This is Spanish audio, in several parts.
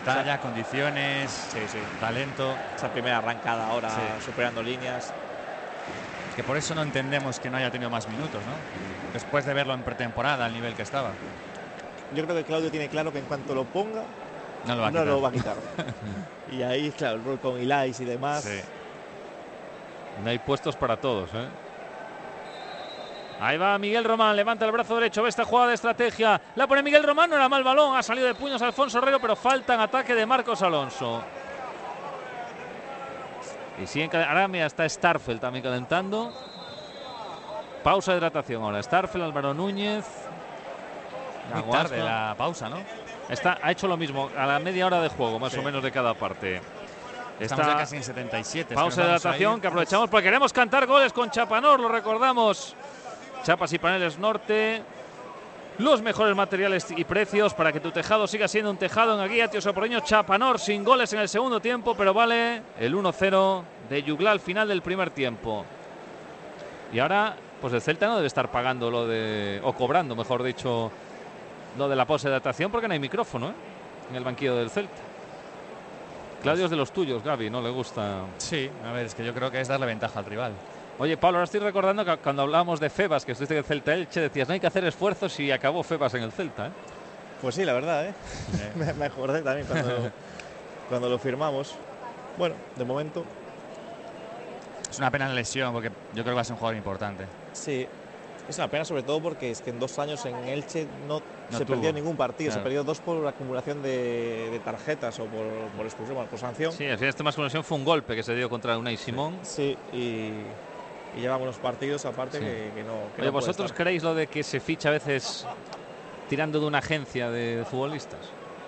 talla, condiciones, talento. Esa primera arrancada ahora, superando líneas. Es que por eso no entendemos que no haya tenido más minutos, ¿no? Después de verlo en pretemporada, al nivel que estaba. Yo creo que Claudio tiene claro que en cuanto lo ponga, no lo va a quitar. Y ahí, claro, el rol con Ilais y demás. Sí. No hay puestos para todos, ¿eh? Ahí va Miguel Román, levanta el brazo derecho, ve esta jugada de estrategia, la pone Miguel Román, no era mal balón, ha salido de puños Alfonso Herrero, pero falta en ataque de Marcos Alonso. Y siguen, ahora mira, está Starfel también calentando. Pausa de hidratación ahora, Starfel, Álvaro Núñez. Muy tarde la pausa, ¿no? Ha hecho lo mismo, a la media hora de juego, más o menos de cada parte. Estamos ya casi en 77. Pausa de hidratación que aprovechamos porque queremos cantar goles con Chapanor, lo recordamos. Chapas y Paneles Norte, los mejores materiales y precios para que tu tejado siga siendo un tejado en Aguía, Tío Soporreño. Chapanor sin goles en el segundo tiempo, pero vale el 1-0 de Yugla al final del primer tiempo. Y ahora, pues el Celta no debe estar pagando o cobrando, mejor dicho, lo de la pausa de hidratación porque no hay micrófono, ¿eh? En el banquillo del Celta. Claudio es de los tuyos, Gaby, no le gusta. Sí, a ver, es que yo creo que es darle ventaja al rival. Oye, Pablo, ahora estoy recordando que cuando hablábamos de Febas, que estuviste en el Celta Elche, decías no hay que hacer esfuerzos y acabó Febas en el Celta, ¿eh? Pues sí, la verdad, ¿eh? me acordé también cuando lo firmamos. Bueno, de momento. Es una pena la lesión porque yo creo que va a ser un jugador importante. Sí, es una pena sobre todo porque es que en 2 años en Elche no se perdió ningún partido, claro. Se perdió 2 por acumulación de tarjetas o por expulsión, por sanción. Sí, al final este más conversión fue un golpe que se dio contra Unai Simón. Sí, y llevamos unos partidos aparte que no. Oye, ¿vosotros creéis lo de que se ficha a veces tirando de una agencia de futbolistas?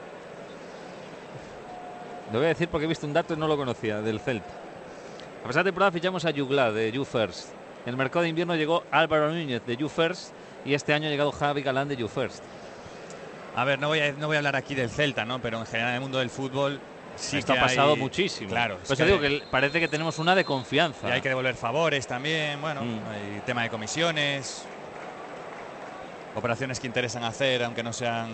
Lo voy a decir porque he visto un dato y no lo conocía, del Celta. A pesar de temporada fichamos a Yugla de You First. En el mercado de invierno llegó Álvaro Núñez de You First y este año ha llegado Javi Galán de You First. A ver, no voy a hablar aquí del Celta, ¿no? Pero en general en el mundo del fútbol sí esto que ha pasado muchísimo. Claro. Pues te digo que parece que tenemos una de confianza. Y hay que devolver favores también, bueno, hay tema de comisiones, operaciones que interesan hacer, aunque no sean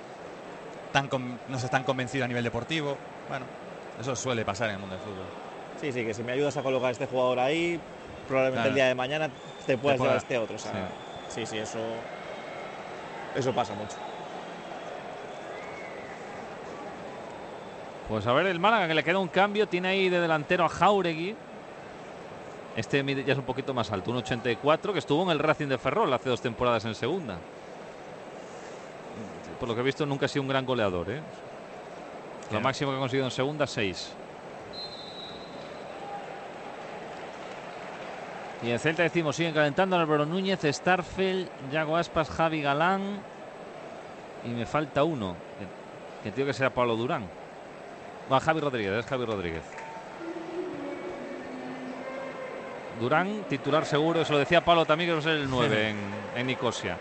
no se están convencidos a nivel deportivo. Bueno, eso suele pasar en el mundo del fútbol. Sí, que si me ayudas a colocar a este jugador ahí, probablemente el día de mañana te puedas llevar a este otro. O sea, sí, eso pasa mucho. Pues a ver el Málaga, que le queda un cambio, tiene ahí de delantero a Jáuregui. Este ya es un poquito más alto, 1,84, que estuvo en el Racing de Ferrol hace 2 temporadas en segunda. Por lo que he visto nunca ha sido un gran goleador, ¿eh? Lo máximo que ha conseguido en segunda, 6. Y en Celta decimos, siguen calentando Álvaro Núñez, Starfel, Yago Aspas, Javi Galán. Y me falta uno, que tiene que ser Pablo Durán. No, Javi Rodríguez, es Javi Rodríguez. Durán, titular seguro, eso lo decía Pablo también, que va a ser el 9 en Nicosia.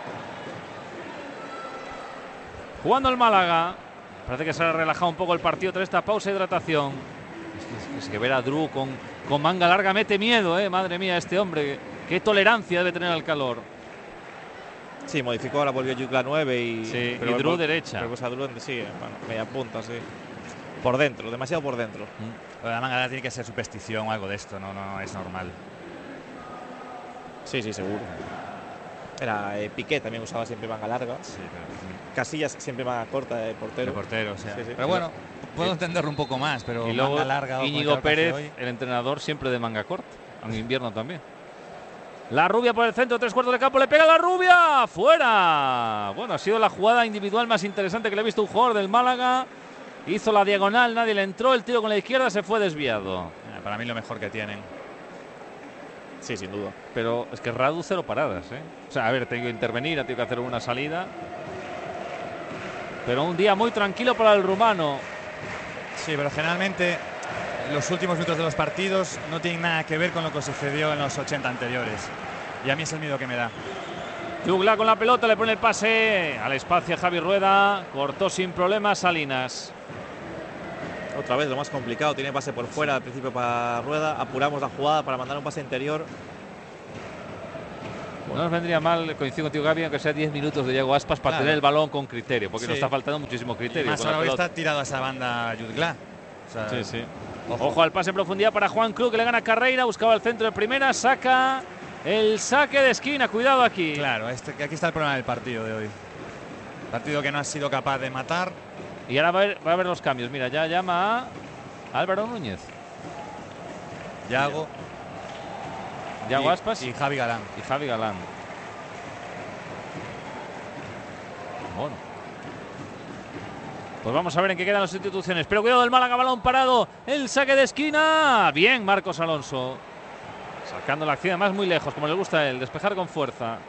Jugando el Málaga, parece que se ha relajado un poco el partido tras esta pausa de hidratación. Es que ver a Drew con manga larga mete miedo, madre mía, este hombre. Qué tolerancia debe tener al calor. Sí, modificó, ahora volvió Yugla 9 y Drew derecha. Pero pues a Drew sí, bueno, media punta, sí. Por dentro, demasiado por dentro. La manga tiene que ser superstición o algo de esto, no es normal. Sí, seguro. Era Piqué también usaba siempre manga larga. Sí, Casillas siempre manga corta de portero. O sea. Pero bueno, puedo entenderlo un poco más, pero y luego manga larga. Íñigo Pérez, el entrenador, siempre de manga corta, en invierno también. La Rubia por el centro, 3/4 de campo, le pega la Rubia, fuera. Bueno, ha sido la jugada individual más interesante que le he visto a un jugador del Málaga. Hizo la diagonal, nadie le entró, el tiro con la izquierda se fue desviado. Para mí lo mejor que tienen. Sí, sin duda. Pero es que Radu 0 paradas, O sea, a ver, tengo que intervenir, tengo que hacer una salida. Pero un día muy tranquilo para el rumano. Sí, pero generalmente los últimos minutos de los partidos no tienen nada que ver con lo que sucedió en los 80 anteriores. Y a mí es el miedo que me da. Yugla con la pelota, le pone el pase al espacio a Javi Rueda. Cortó sin problemas Salinas. Otra vez lo más complicado, tiene pase por fuera al principio para Rueda. Apuramos la jugada para mandar un pase interior. No nos vendría mal, coincido contigo, Gaby, aunque sea 10 minutos de Yago Aspas para tener el balón con criterio, porque nos está faltando muchísimo criterio. Y más ahora está tirado a esa banda Jutgla. O sea, Ojo al pase en profundidad para Juan Cruz, que le gana a Carreira, buscaba el centro de primera, saca el saque de esquina, cuidado aquí. Claro, aquí está el problema del partido de hoy. Partido que no ha sido capaz de matar. Y ahora va a haber los cambios. Mira, ya llama a Álvaro Núñez. Yago Aspas y Javi Galán. Bueno. Pues vamos a ver en qué quedan las instituciones. Pero cuidado del Málaga, balón parado. El saque de esquina. Bien, Marcos Alonso. Sacando la acción además muy lejos, como le gusta a él. Despejar con fuerza.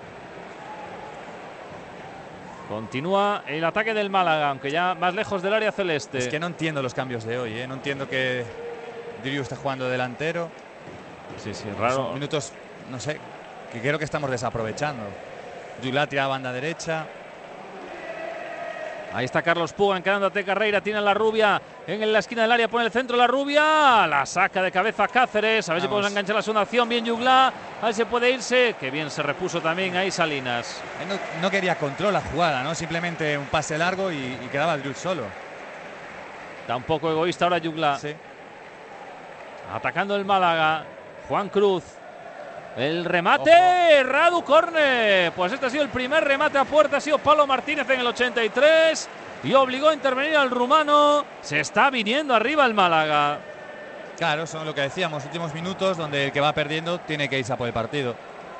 Continúa el ataque del Málaga, aunque ya más lejos del área celeste. Es que no entiendo los cambios de hoy, ¿eh? No entiendo que Driu está jugando delantero. Sí, raro. Son minutos, no sé, que creo que estamos desaprovechando. Jutgla tira a banda derecha. Ahí está Carlos Puga encarándote Carreira, tiene a la Rubia en la esquina del área, pone el centro la Rubia, la saca de cabeza Cáceres, a ver si podemos enganchar la segunda acción, bien Jutgla, a ver si puede irse, que bien se repuso también ahí Salinas. No quería control la jugada, ¿no? Simplemente un pase largo y quedaba el Driu solo. Está un poco egoísta ahora Jutgla. Sí. Atacando el Málaga, Juan Cruz. El remate, ojo. Radu Corne. Pues este ha sido el primer remate a puerta, ha sido Pablo Martínez en el 83 y obligó a intervenir al rumano. Se está viniendo arriba el Málaga. Claro, son lo que decíamos, últimos minutos donde el que va perdiendo tiene que irse a por el partido.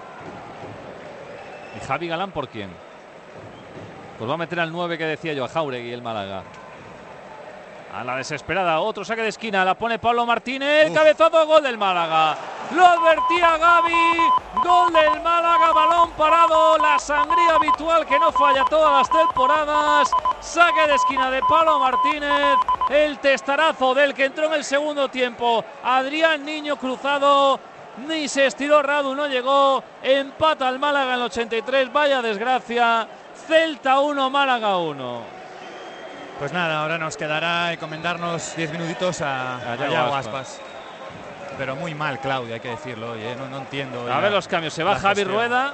¿Y Javi Galán por quién? Pues va a meter al 9 que decía yo, a Jáuregui el Málaga. A la desesperada, otro saque de esquina, la pone Pablo Martínez, cabezazo, gol del Málaga. Lo advertía Gaby, gol del Málaga, balón parado, la sangría habitual que no falla todas las temporadas. Saque de esquina de Pablo Martínez, el testarazo del que entró en el segundo tiempo, Adrián Niño cruzado, ni se estiró Radu, no llegó, empata al Málaga en el 83, vaya desgracia, Celta 1, Málaga 1. Pues nada, ahora nos quedará encomendarnos 10 minutitos a Yago Aspas. Pero muy mal, Claudia, hay que decirlo hoy, ¿eh? No entiendo. A ver los cambios, se va Javi Rueda.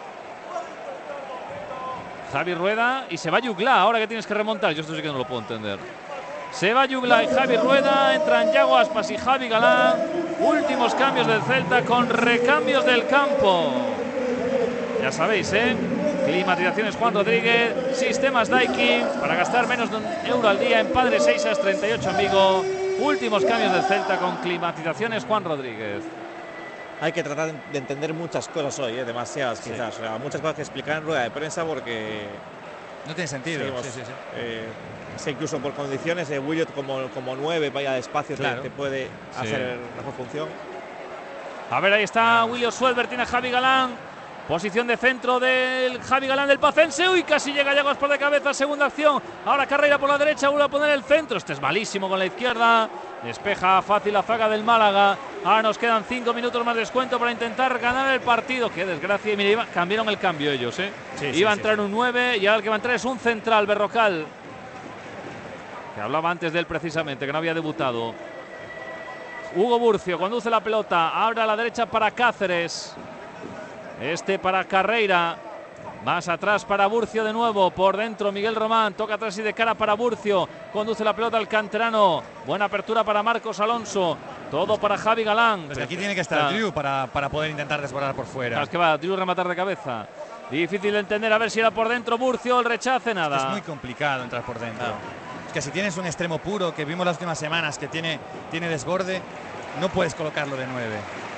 Y se va Jutgla, ahora que tienes que remontar. Yo esto sí que no lo puedo entender. Se va Jutgla y Javi Rueda, entran Yago Aspas y Javi Galán. Últimos cambios del Celta con recambios del campo. Ya sabéis, ¿eh? Climatizaciones Juan Rodríguez, sistemas Daikin para gastar menos de €1 al día en Padre Seixas 38 en Vigo. Últimos cambios del Celta con climatizaciones Juan Rodríguez. Hay que tratar de entender muchas cosas hoy, demasiadas quizás. O sea, muchas cosas que explicar en rueda de prensa porque no tiene sentido. Sí, incluso por condiciones de Williot como 9 vaya despacio, claro, te puede hacer mejor función. A ver, ahí está William Suelver, tiene a Javi Galán. Posición de centro del Javi Galán del Pacense. Uy, casi llega Yago Aspas de cabeza. Segunda acción. Ahora Carreira por la derecha. Vuelve a poner el centro. Este es malísimo con la izquierda. Despeja fácil la zaga del Málaga. Ahora nos quedan 5 minutos más de descuento para intentar ganar el partido. Qué desgracia. Y mira, cambiaron el cambio ellos, ¿eh? Iba a entrar un 9 y ahora el que va a entrar es un central, Berrocal. Que hablaba antes de él precisamente, que no había debutado. Hugo Burcio conduce la pelota. Abre a la derecha para Cáceres. Este para Carreira, más atrás para Burcio de nuevo, por dentro Miguel Román, toca atrás y de cara para Burcio, conduce la pelota al canterano, buena apertura para Marcos Alonso, todo para Javi Galán. Pues aquí tiene que estar Driu para poder intentar desbordar por fuera. Claro, es que va Driu rematar de cabeza, difícil de entender, a ver si era por dentro Burcio, el rechace, nada. Es muy complicado entrar por dentro. Es que si tienes un extremo puro, que vimos las últimas semanas, que tiene desborde, no puedes colocarlo de 9.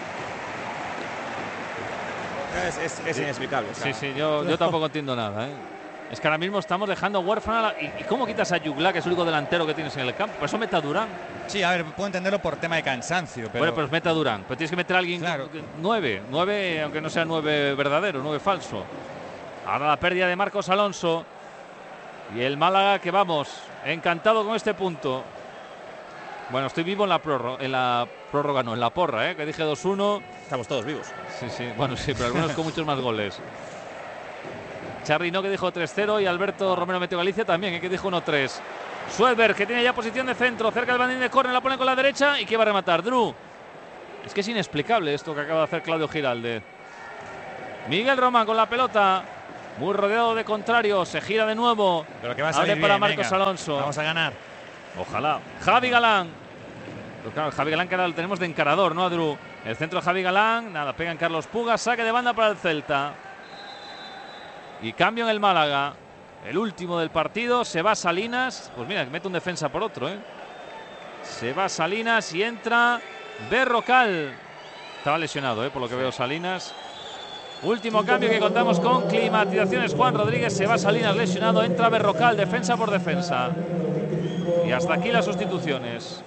Es inexplicable. Sí, yo tampoco entiendo nada, ¿eh? Es que ahora mismo estamos dejando huérfana. ¿Y cómo quitas a Jutgla, que es el único delantero que tienes en el campo? Por eso mete a Durán. Sí, a ver, puedo entenderlo por tema de cansancio. Pero... Bueno, pues mete a Durán. Pero tienes que meter a alguien 9, aunque no sea 9 verdadero, 9 falso. Ahora la pérdida de Marcos Alonso. Y el Málaga que vamos, encantado con este punto. Bueno, estoy vivo en la prórroga, no, en la porra, que dije 2-1. Estamos todos vivos. Sí, bueno, sí, pero algunos con muchos más goles. Charly no, que dijo 3-0, y Alberto Romero Meteo Galicia también, que dijo 1-3. Suelver, que tiene ya posición de centro, cerca del bandín de córner, la pone con la derecha y que va a rematar. Drew. Es que es inexplicable esto que acaba de hacer Claudio Giralde. Miguel Román con la pelota. Muy rodeado de contrarios. Se gira de nuevo. Pero que va a salir abre para bien, Marcos venga. Alonso. Vamos a ganar. Ojalá. Javi Galán. Pues claro, Javi Galán que ahora lo tenemos de encarador, ¿no, Adru? El centro de Javi Galán. Nada, pega en Carlos Puga. Saque de banda para el Celta. Y cambio en el Málaga. El último del partido. Se va Salinas. Pues mira, mete un defensa por otro, ¿eh? Se va Salinas y entra Berrocal. Estaba lesionado, por lo que veo Salinas. Último cambio que contamos con climatizaciones. Juan Rodríguez, se va Salinas lesionado. Entra Berrocal, defensa por defensa. Y hasta aquí las sustituciones.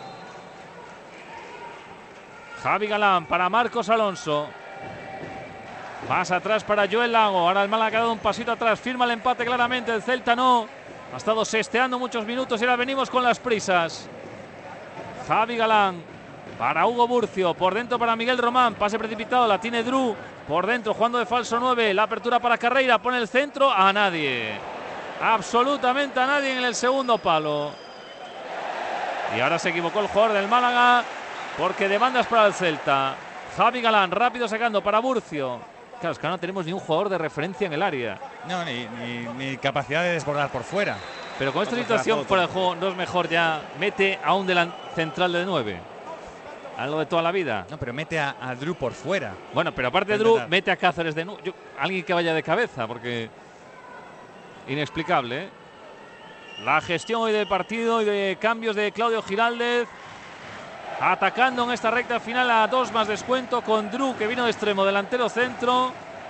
Javi Galán para Marcos Alonso. Pasa atrás para Joel Lago. Ahora el Málaga ha dado un pasito atrás. Firma el empate claramente. El Celta no. Ha estado sesteando muchos minutos y ahora venimos con las prisas. Javi Galán para Hugo Burcio. Por dentro para Miguel Román. Pase precipitado. La tiene Dru. Por dentro jugando de falso 9. La apertura para Carreira. Pone el centro a nadie. Absolutamente a nadie en el segundo palo. Y ahora se equivocó el jugador del Málaga. Porque demandas para el Celta. Javi Galán rápido sacando para Burcio. Claro, es que ahora no tenemos ni un jugador de referencia en el área. No, ni capacidad de desbordar por fuera. Pero con esta situación fuera de juego, ¿no es mejor ya mete a un central de 9? Algo de toda la vida. No, pero mete a Dru por fuera. Bueno, pero aparte de Dru, mete a Cáceres de 9. Alguien que vaya de cabeza, porque inexplicable, ¿eh? La gestión hoy del partido y de cambios de Claudio Giraldez. Atacando en esta recta final a 2 más descuento con Dru, que vino de extremo delantero centro.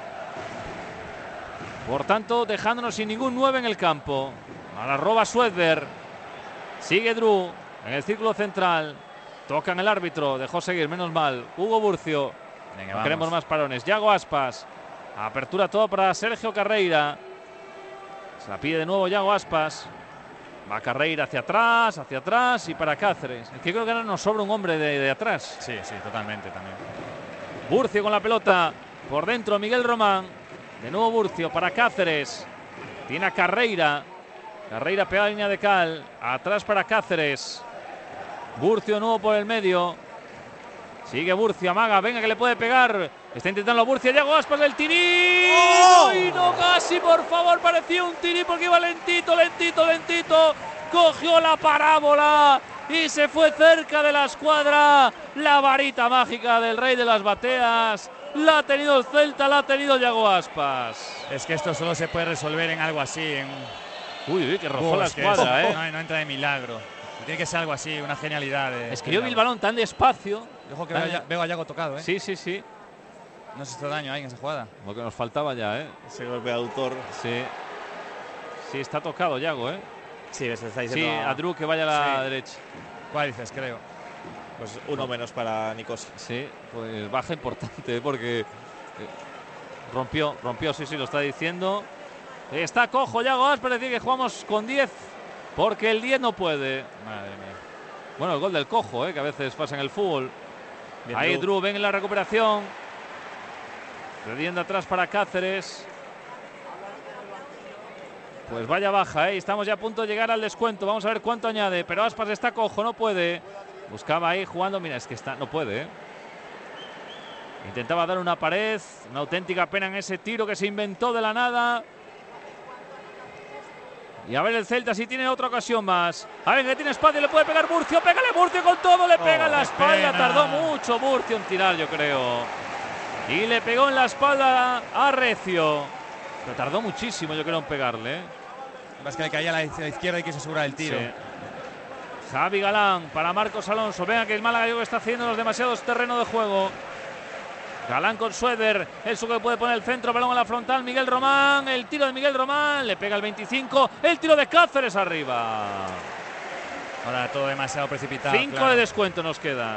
Por tanto, dejándonos sin ningún 9 en el campo. Ahora roba Suedberg. Sigue Dru en el círculo central. Tocan el árbitro. Dejó seguir, menos mal. Hugo Burcio. Venga, no queremos más parones. Yago Aspas. Apertura todo para Sergio Carreira. Se la pide de nuevo Yago Aspas. Va Carreira hacia atrás y para Cáceres. Es que creo que ahora nos sobra un hombre de atrás. Sí, totalmente también. Burcio con la pelota. Por dentro Miguel Román. De nuevo Burcio para Cáceres. Tiene a Carreira. Carreira pega la línea de cal. Atrás para Cáceres. Burcio de nuevo por el medio. Sigue Burcio, amaga. Venga que le puede pegar. Está intentando Burcio. Yago Aspas del tirí. ¡Oh! ¡Y no casi, por favor! Parecía un tirí porque iba lentito. Cogió la parábola y se fue cerca de la escuadra. La varita mágica del rey de las bateas. La ha tenido el Celta, la ha tenido Yago Aspas. Es que esto solo se puede resolver en algo así. Uy, que rozó la escuadra, no entra de milagro. Tiene que ser algo así, una genialidad. Es que yo vi el balón tan despacio. Ojo que veo a Yago tocado, ¿eh? Sí. No se hizo daño ahí en esa jugada. Lo que nos faltaba ya, ¿eh? Ese golpe de autor. Sí, está tocado Yago, ¿eh? Sí, se está diciendo. Sí, a Dru que vaya a la derecha. ¿Cuál dices, creo? Pues uno menos para Nicosia. Sí, pues baja importante, porque rompió, sí, lo está diciendo. Está cojo Yago Aspas, decir que jugamos con 10, porque el 10 no puede. Madre mía. Bueno, el gol del cojo, que a veces pasa en el fútbol. Bien, ahí Dru, ven en la recuperación. Cediendo atrás para Cáceres. Pues vaya baja, estamos ya a punto de llegar al descuento. Vamos a ver cuánto añade, pero Aspas está cojo, no puede. Buscaba ahí jugando, mira, es que no puede. Intentaba dar una pared, una auténtica pena en ese tiro que se inventó de la nada. Y a ver el Celta si tiene otra ocasión más. A ver que tiene espacio, le puede pegar Burcio. Pégale Burcio con todo, le pega en la espalda. Pena. Tardó mucho Burcio en tirar, yo creo. Y le pegó en la espalda a Recio. Pero tardó muchísimo, yo creo, en pegarle. Es que le caía a la izquierda y quiso asegurar el tiro. Sí. Javi Galán para Marcos Alonso. Venga que el Málaga yo que está haciendo los demasiados terreno de juego. Galán con Sueder. Eso que puede poner el centro, balón a la frontal. Miguel Román. El tiro de Miguel Román. Le pega el 25. El tiro de Cáceres arriba. Ahora todo demasiado precipitado. 5 de descuento nos quedan.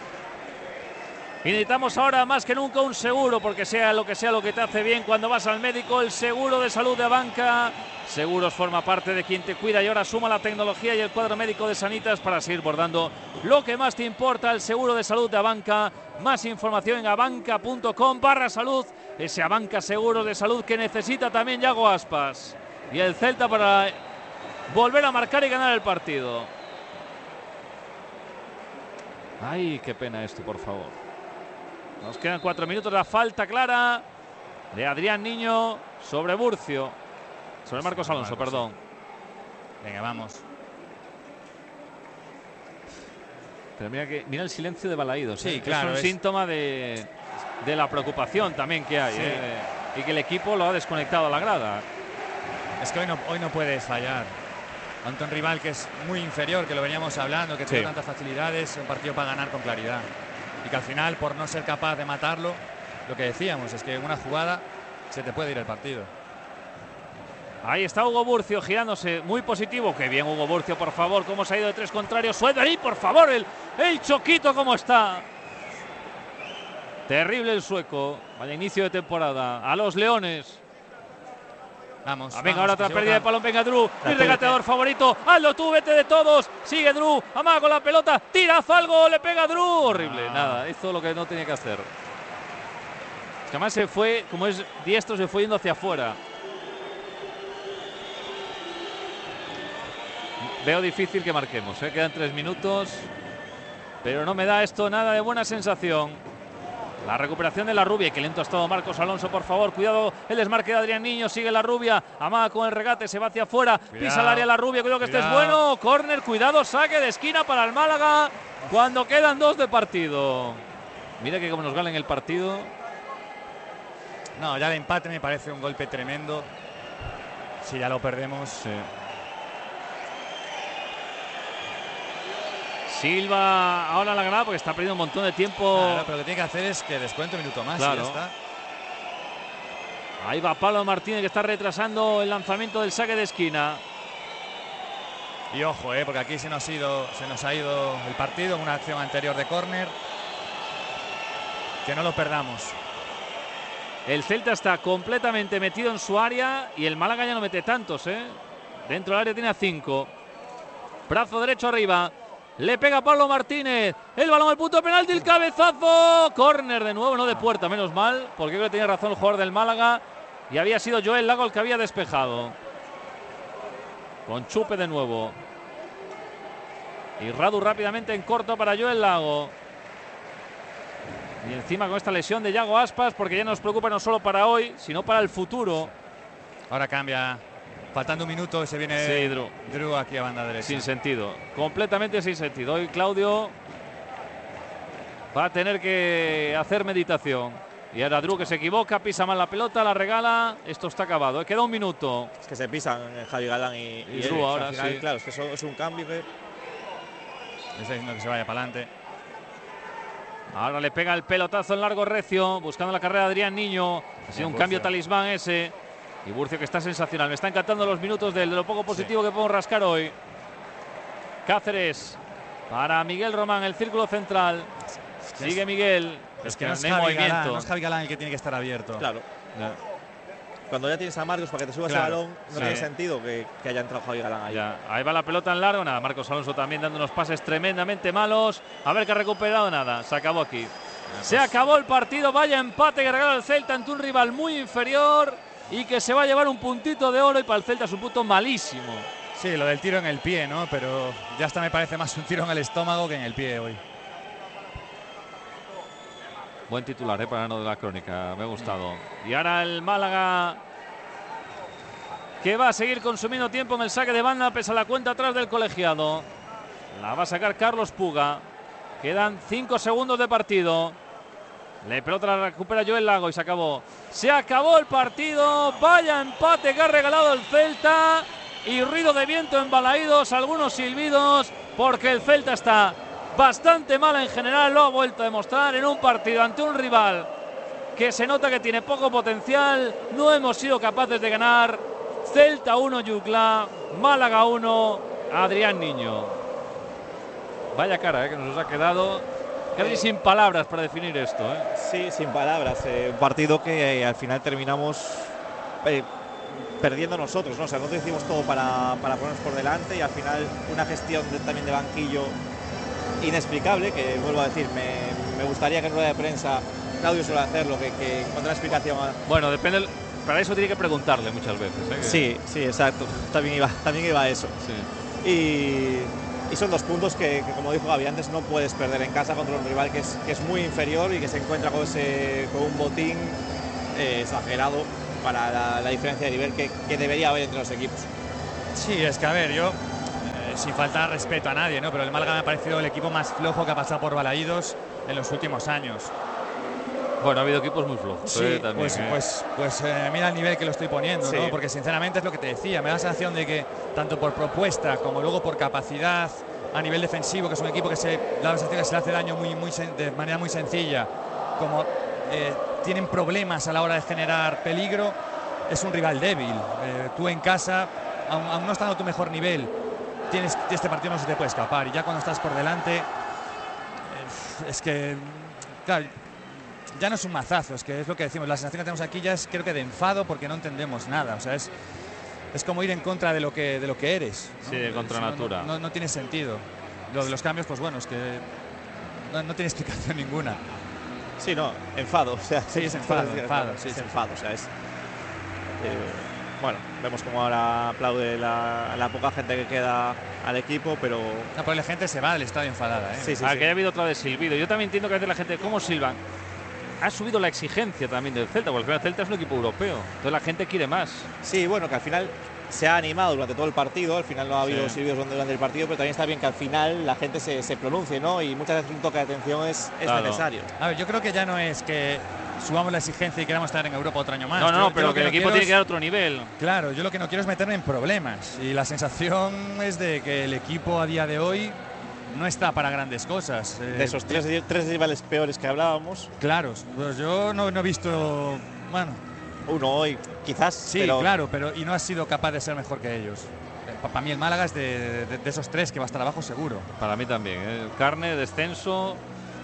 Y necesitamos ahora más que nunca un seguro, porque sea lo que te hace bien cuando vas al médico, el seguro de salud de Abanca. Seguros forma parte de quien te cuida y ahora suma la tecnología y el cuadro médico de Sanitas para seguir bordando lo que más te importa, el seguro de salud de Abanca. Más información en abanca.com/salud, ese Abanca Seguros de Salud que necesita también Yago Aspas. Y el Celta para volver a marcar y ganar el partido. Ay, qué pena esto, por favor. Nos quedan 4 minutos, la falta clara de Adrián Niño sobre Burcio. Sobre Marcos Alonso, perdón. Sí. Venga, vamos. Pero mira el silencio de Balaídos. Sí, claro. Es un síntoma de la preocupación también que hay. Sí. Y que el equipo lo ha desconectado a la grada. Es que hoy no puedes fallar. Ante un rival que es muy inferior, que lo veníamos hablando, que tiene tantas facilidades, un partido para ganar con claridad. Y que al final, por no ser capaz de matarlo, lo que decíamos es que en una jugada se te puede ir el partido. Ahí está Hugo Burcio girándose, muy positivo. Qué bien Hugo Burcio, por favor, cómo se ha ido de 3 contrarios. Suedberg, por favor, el choquito cómo está. Terrible el sueco. Vaya inicio de temporada. A los Leones. Vamos. Venga, ahora otra pérdida de balón. Venga, Drew, mi Atrévete. regateador favorito. Hazlo tú, vete de todos. Sigue Drew, amaga con la pelota. Tira Falgo, le pega a Drew. Horrible, nada, hizo lo que no tenía que hacer. Es que además se fue, como es diestro, se fue yendo hacia afuera. Veo difícil que marquemos, quedan 3 minutos, pero no me da esto nada de buena sensación. La recuperación de la Rubia, que lento ha estado Marcos Alonso, por favor, cuidado, el desmarque de Adrián Niño, sigue la Rubia, amaga con el regate, se va hacia afuera, pisa el área la Rubia, cuidado que este es bueno, córner, cuidado, saque de esquina para el Málaga, cuando quedan 2 de partido. Mira que como nos ganen el partido. No, ya el empate me parece un golpe tremendo. Si ya lo perdemos. Sí. Silva ahora la granada porque está perdiendo un montón de tiempo. Claro, pero lo que tiene que hacer es que descuente un minuto más. Claro. Y ya está. Ahí va Pablo Martínez, que está retrasando el lanzamiento del saque de esquina. Y ojo, porque aquí se nos ha ido el partido en una acción anterior de córner. Que no lo perdamos. El Celta está completamente metido en su área y el Málaga ya no mete tantos. Dentro del área tiene a 5. Brazo derecho arriba. Le pega Pablo Martínez. El balón al punto de penalti. El cabezazo. Córner de nuevo, no de puerta. Menos mal, porque creo que tenía razón el jugador del Málaga. Y había sido Joel Lago el que había despejado. Con Chupe de nuevo. Y Radu rápidamente en corto para Joel Lago. Y encima con esta lesión de Yago Aspas, porque ya nos preocupa no solo para hoy, sino para el futuro. Ahora cambia. Faltando un minuto se viene Drew aquí a banda derecha. Sin sentido, completamente sin sentido. Hoy Claudio va a tener que hacer meditación. Y ahora Drew que se equivoca, pisa mal la pelota, la regala. Esto está acabado, queda un minuto. Es que se pisan Javi Galán y Drew ahora, al final, sí. Claro, es que eso es un cambio que... Está diciendo que se vaya para adelante. Ahora le pega el pelotazo en largo recio, buscando la carrera de Adrián Niño. Ha sido un cambio talismán ese. Y Burcio que está sensacional. Me está encantando los minutos de lo poco positivo que podemos rascar hoy. Cáceres para Miguel Román, el círculo central. Sigue Miguel. Es que no no es hay Javi movimiento. Galán, no es Javi Galán el que tiene que estar abierto. Claro. Cuando ya tienes a Marcos para que te subas el balón, no tiene sentido que haya entrado Javi Galán ahí. Ya, ahí va la pelota en largo. Nada, Marcos Alonso también dando unos pases tremendamente malos. A ver que ha recuperado nada. Se acabó aquí. Se acabó el partido. Vaya empate que regala el Celta ante un rival muy inferior y que se va a llevar un puntito de oro. Y para el Celta es un punto malísimo. Sí, lo del tiro en el pie, ¿no? Pero ya hasta me parece más un tiro en el estómago que en el pie hoy. Buen titular para no de la crónica, me ha gustado. Y ahora el Málaga, que va a seguir consumiendo tiempo en el saque de banda pese a la cuenta atrás del colegiado. La va a sacar Carlos Puga. Quedan 5 segundos de partido. La pelota la recupera Joel Lago y se acabó. Se acabó el partido. Vaya empate que ha regalado el Celta. Y ruido de viento en Balaídos, algunos silbidos, porque el Celta está bastante mal en general. Lo ha vuelto a demostrar en un partido ante un rival que se nota que tiene poco potencial. No hemos sido capaces de ganar. Celta 1, Yuclá, Málaga 1, Adrián Niño. Vaya cara que nos ha quedado casi sin palabras para definir esto. Sí, sin palabras. Un partido que al final terminamos perdiendo nosotros, ¿no? O sea, nosotros hicimos todo para ponernos por delante y al final una gestión también de banquillo inexplicable, que vuelvo a decir, me gustaría que en rueda de prensa Claudio suele hacerlo, que encuentre explicación. Bueno, depende, para eso tiene que preguntarle muchas veces. Sí, exacto, también iba a eso. Sí. Y son 2 puntos que, como dijo Gaby antes, no puedes perder en casa contra un rival que es muy inferior y que se encuentra con un botín exagerado para la diferencia de nivel que debería haber entre los equipos. Sí, es que a ver, yo sin faltar respeto a nadie, ¿no? Pero el Málaga me ha parecido el equipo más flojo que ha pasado por Balaídos en los últimos años. Bueno, ha habido equipos muy flojos. Sí, también, pues mira el nivel que lo estoy poniendo, sí. ¿no? Porque sinceramente es lo que te decía, me da la sensación de que tanto por propuesta como luego por capacidad a nivel defensivo, que es un equipo que da la sensación que se le hace daño de manera muy sencilla, como tienen problemas a la hora de generar peligro, es un rival débil. Tú en casa, aún no estando a tu mejor nivel, este partido no se te puede escapar, y ya cuando estás por delante es que, claro, ya no es un mazazo, es que es lo que decimos, la sensación que tenemos aquí ya es, creo que, de enfado porque no entendemos nada, o sea, es como ir en contra de lo que eres, ¿no? Sí, contra natura. No tiene sentido. Lo de los cambios, pues bueno, es que no tiene explicación ninguna. Sí, no, enfado, o sea, sí, es enfado, sí, es enfado, o sea, es bueno, vemos como ahora aplaude la poca gente que queda al equipo, pero la gente se va del estadio enfadada, ¿eh? Sí, sí, que ha habido otra de silbido. Yo también entiendo que a veces la gente, ¿cómo silban? Ha subido la exigencia también del Celta, porque el Celta es un equipo europeo, entonces la gente quiere más. Sí, bueno, que al final se ha animado durante todo el partido, al final no ha habido silbidos durante el partido, pero también está bien que al final la gente se pronuncie, ¿no? Y muchas veces un toque de atención es necesario. A ver, yo creo que ya no es que subamos la exigencia y queramos estar en Europa otro año más. No, pero que el equipo tiene que dar otro nivel. Claro, yo lo que no quiero es meterme en problemas, y la sensación es de que el equipo a día de hoy no está para grandes cosas. De esos tres rivales peores que hablábamos. Claro, pues yo no he visto, bueno, uno hoy, quizás. Sí, pero claro, pero y no ha sido capaz de ser mejor que ellos. Para mí el Málaga es de esos tres que va a estar abajo seguro. Para mí también. Carne, descenso,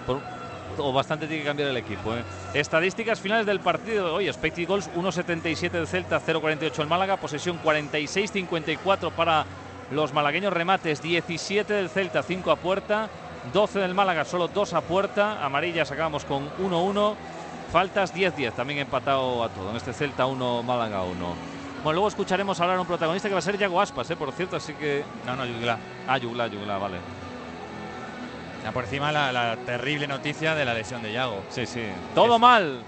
o bastante tiene que cambiar el equipo. Estadísticas finales del partido. Oye, expected goals 1,77 del Celta, 0,48 el Málaga. Posesión 46-54 para los malagueños. Remates 17 del Celta, 5 a puerta. 12 del Málaga, solo 2 a puerta. Amarillas acabamos con 1-1. Faltas 10-10, también empatado a todo. En este Celta 1, Málaga 1. Bueno, luego escucharemos hablar a un protagonista que va a ser Yago Aspas, por cierto, así que... No, Jugla. Jugla, vale. Ya por encima la terrible noticia de la lesión de Yago. Sí. Todo mal.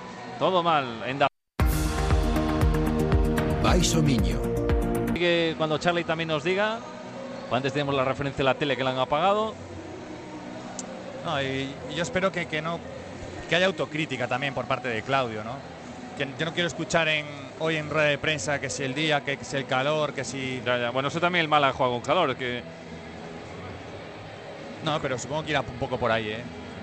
Baiso Miño. Que cuando Charlie también nos diga, antes tenemos la referencia de la tele que la han apagado. No, y yo espero que haya autocrítica también por parte de Claudio, ¿no? Que yo no quiero escuchar hoy en rueda de prensa que si el día, que si el calor, que si... Ya. Bueno, eso también el Málaga juega con calor, que... No, pero supongo que irá un poco por ahí, ¿eh?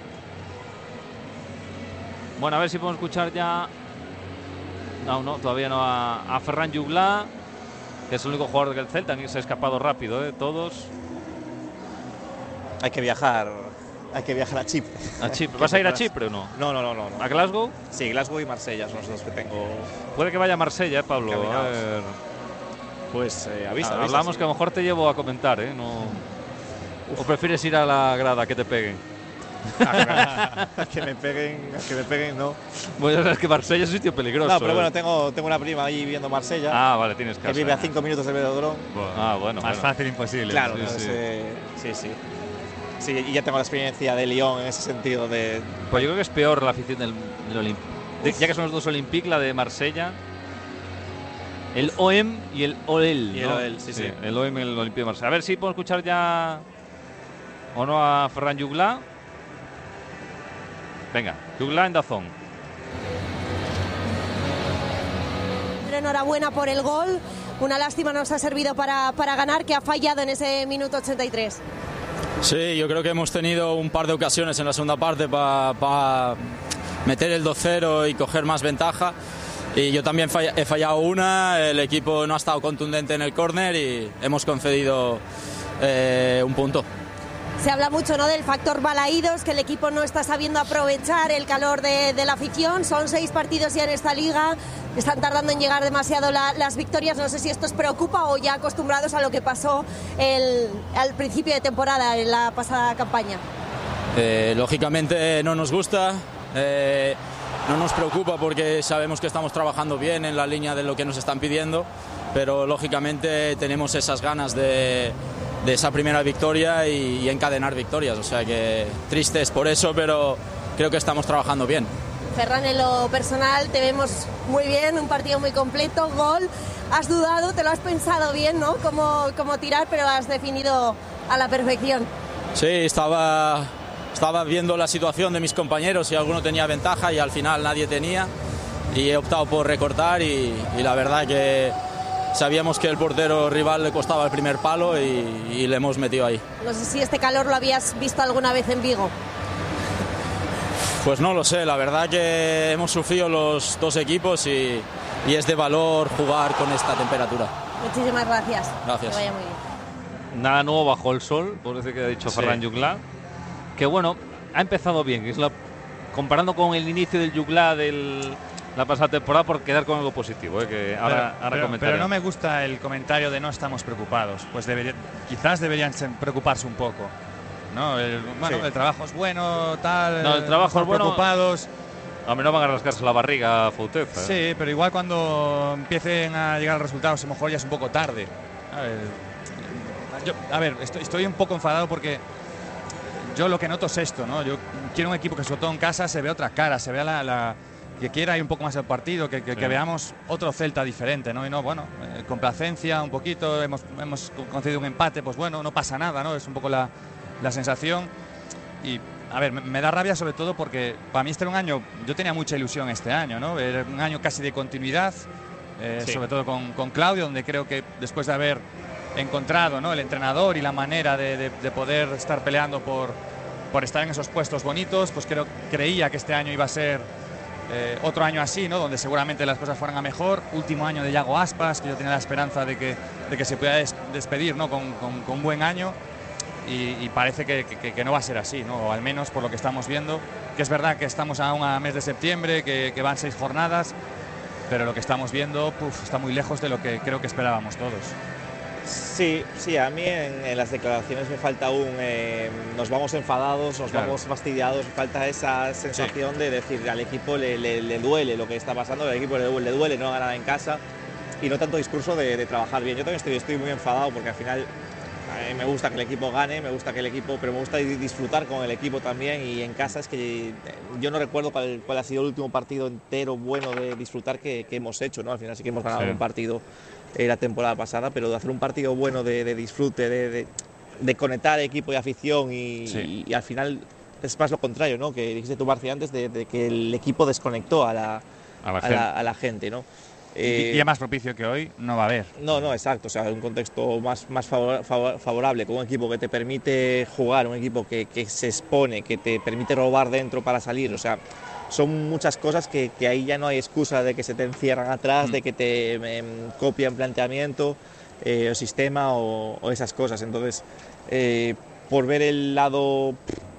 Bueno, a ver si podemos escuchar ya... No, todavía no a Ferran Jugla, que es el único jugador del Celta que se ha escapado rápido, todos. Hay que viajar a Chipre. ¿A Chipre? ¿Vas a ir a Chipre o no? No. ¿A Glasgow? Sí, Glasgow y Marsella son los dos que tengo. Puede que vaya a Marsella, Pablo. A ver. Pues avisa. Hablamos sí. Que a lo mejor te llevo a comentar, No. ¿O prefieres ir a la grada que te peguen? que me peguen, no. Bueno, es que Marsella es un sitio peligroso. No, pero bueno, tengo una prima ahí viviendo Marsella. Ah, vale, tienes casa. Que vive a 5 minutos del Velodrome. Bueno. Más fácil imposible. Claro, sí. Sí, y ya tengo la experiencia de Lyon en ese sentido de... Pues yo creo que es peor la afición del Olympique. Ya que son los dos Olympique, la de Marsella. El OM y el OEL. Y el OEL, sí. El OM y el Olympique de Marsella. A ver si puedo escuchar ya o no a Ferran Jugla. Venga, Jugla en DAZN. Enhorabuena por el gol. Una lástima, nos ha servido para ganar, que ha fallado en ese minuto 83. Sí, yo creo que hemos tenido un par de ocasiones en la segunda parte para meter el 2-0 y coger más ventaja. Y yo también he fallado una, el equipo no ha estado contundente en el córner y hemos concedido un punto. Se habla mucho, ¿no?, del factor Balaídos, que el equipo no está sabiendo aprovechar el calor de la afición. Son 6 partidos ya en esta liga, están tardando en llegar demasiado las victorias. No sé si esto os preocupa o ya acostumbrados a lo que pasó al principio de temporada, en la pasada campaña. Lógicamente no nos gusta, no nos preocupa porque sabemos que estamos trabajando bien en la línea de lo que nos están pidiendo, pero lógicamente tenemos esas ganas de esa primera victoria y encadenar victorias, o sea que tristes por eso, pero creo que estamos trabajando bien. Ferran, en lo personal te vemos muy bien, un partido muy completo, gol. Has dudado, te lo has pensado bien, ¿no? Cómo tirar, pero has definido a la perfección. Sí, estaba viendo la situación de mis compañeros, si alguno tenía ventaja y al final nadie tenía, y he optado por recortar y la verdad que sabíamos que el portero rival le costaba el primer palo y le hemos metido ahí. No sé si este calor lo habías visto alguna vez en Vigo. Pues no lo sé, la verdad que hemos sufrido los dos equipos y es de valor jugar con esta temperatura. Muchísimas gracias. Gracias. Que vaya muy bien. Nada nuevo bajo el sol, por decir que ha dicho Ferran Jungla. Que bueno, ha empezado bien, que es comparando con el inicio del Jungla de la pasada temporada, por quedar con algo positivo, que ahora comentaré. Pero no me gusta el comentario de no estamos preocupados. Pues quizás deberían preocuparse un poco, ¿no? El trabajo es bueno, tal. No, el trabajo es bueno. Preocupados. A mí no van a rascarse la barriga a Foutez. Sí, pero igual cuando empiecen a llegar los resultados, a lo mejor ya es un poco tarde. Estoy un poco enfadado porque yo lo que noto es esto, ¿no? Yo quiero un equipo que sobre todo en casa se vea otra cara, se vea que quiera ir un poco más el partido, que veamos otro Celta diferente, ¿no? Y no, bueno, complacencia un poquito, hemos concedido un empate, pues bueno, no pasa nada, ¿no? Es un poco la sensación. Y a ver, me da rabia sobre todo porque para mí este era un año, yo tenía mucha ilusión este año, ¿no? Era un año casi de continuidad, sobre todo con Claudio, donde creo que después de haber encontrado, ¿no?, el entrenador y la manera de poder estar peleando por estar en esos puestos bonitos, pues creía que este año iba a ser otro año así, ¿no?, donde seguramente las cosas fueran a mejor. Último año de Yago Aspas, que yo tenía la esperanza de que se pueda despedir, ¿no?, con un buen año. Y parece que no va a ser así, ¿no? O al menos por lo que estamos viendo, que es verdad que estamos aún a mes de septiembre, que van 6 jornadas, pero lo que estamos viendo está muy lejos de lo que creo que esperábamos todos. Sí, a mí en las declaraciones me falta aún, nos vamos enfadados, nos vamos fastidiados, falta esa sensación de decir al equipo le duele lo que está pasando, al equipo le duele no ganar en casa y no tanto discurso de trabajar bien. Yo también estoy muy enfadado porque al final me gusta que el equipo gane, pero me gusta disfrutar con el equipo también, y en casa es que yo no recuerdo cuál ha sido el último partido entero bueno de disfrutar que hemos hecho, ¿no? Al final sí que hemos ganado un partido la temporada pasada, pero de hacer un partido bueno de disfrute, de conectar equipo y afición y al final es más lo contrario, ¿no?, que dijiste tú, Marci, antes de que el equipo desconectó a la gente, ¿no? Y es más propicio que hoy, no va a haber. No, exacto. O sea, un contexto más favorable, con un equipo que te permite jugar, un equipo que se expone, que te permite robar dentro para salir. O sea, son muchas cosas que ahí ya no hay excusa de que se te encierran atrás, de que te copian planteamiento, o sistema o esas cosas. Entonces, por ver el lado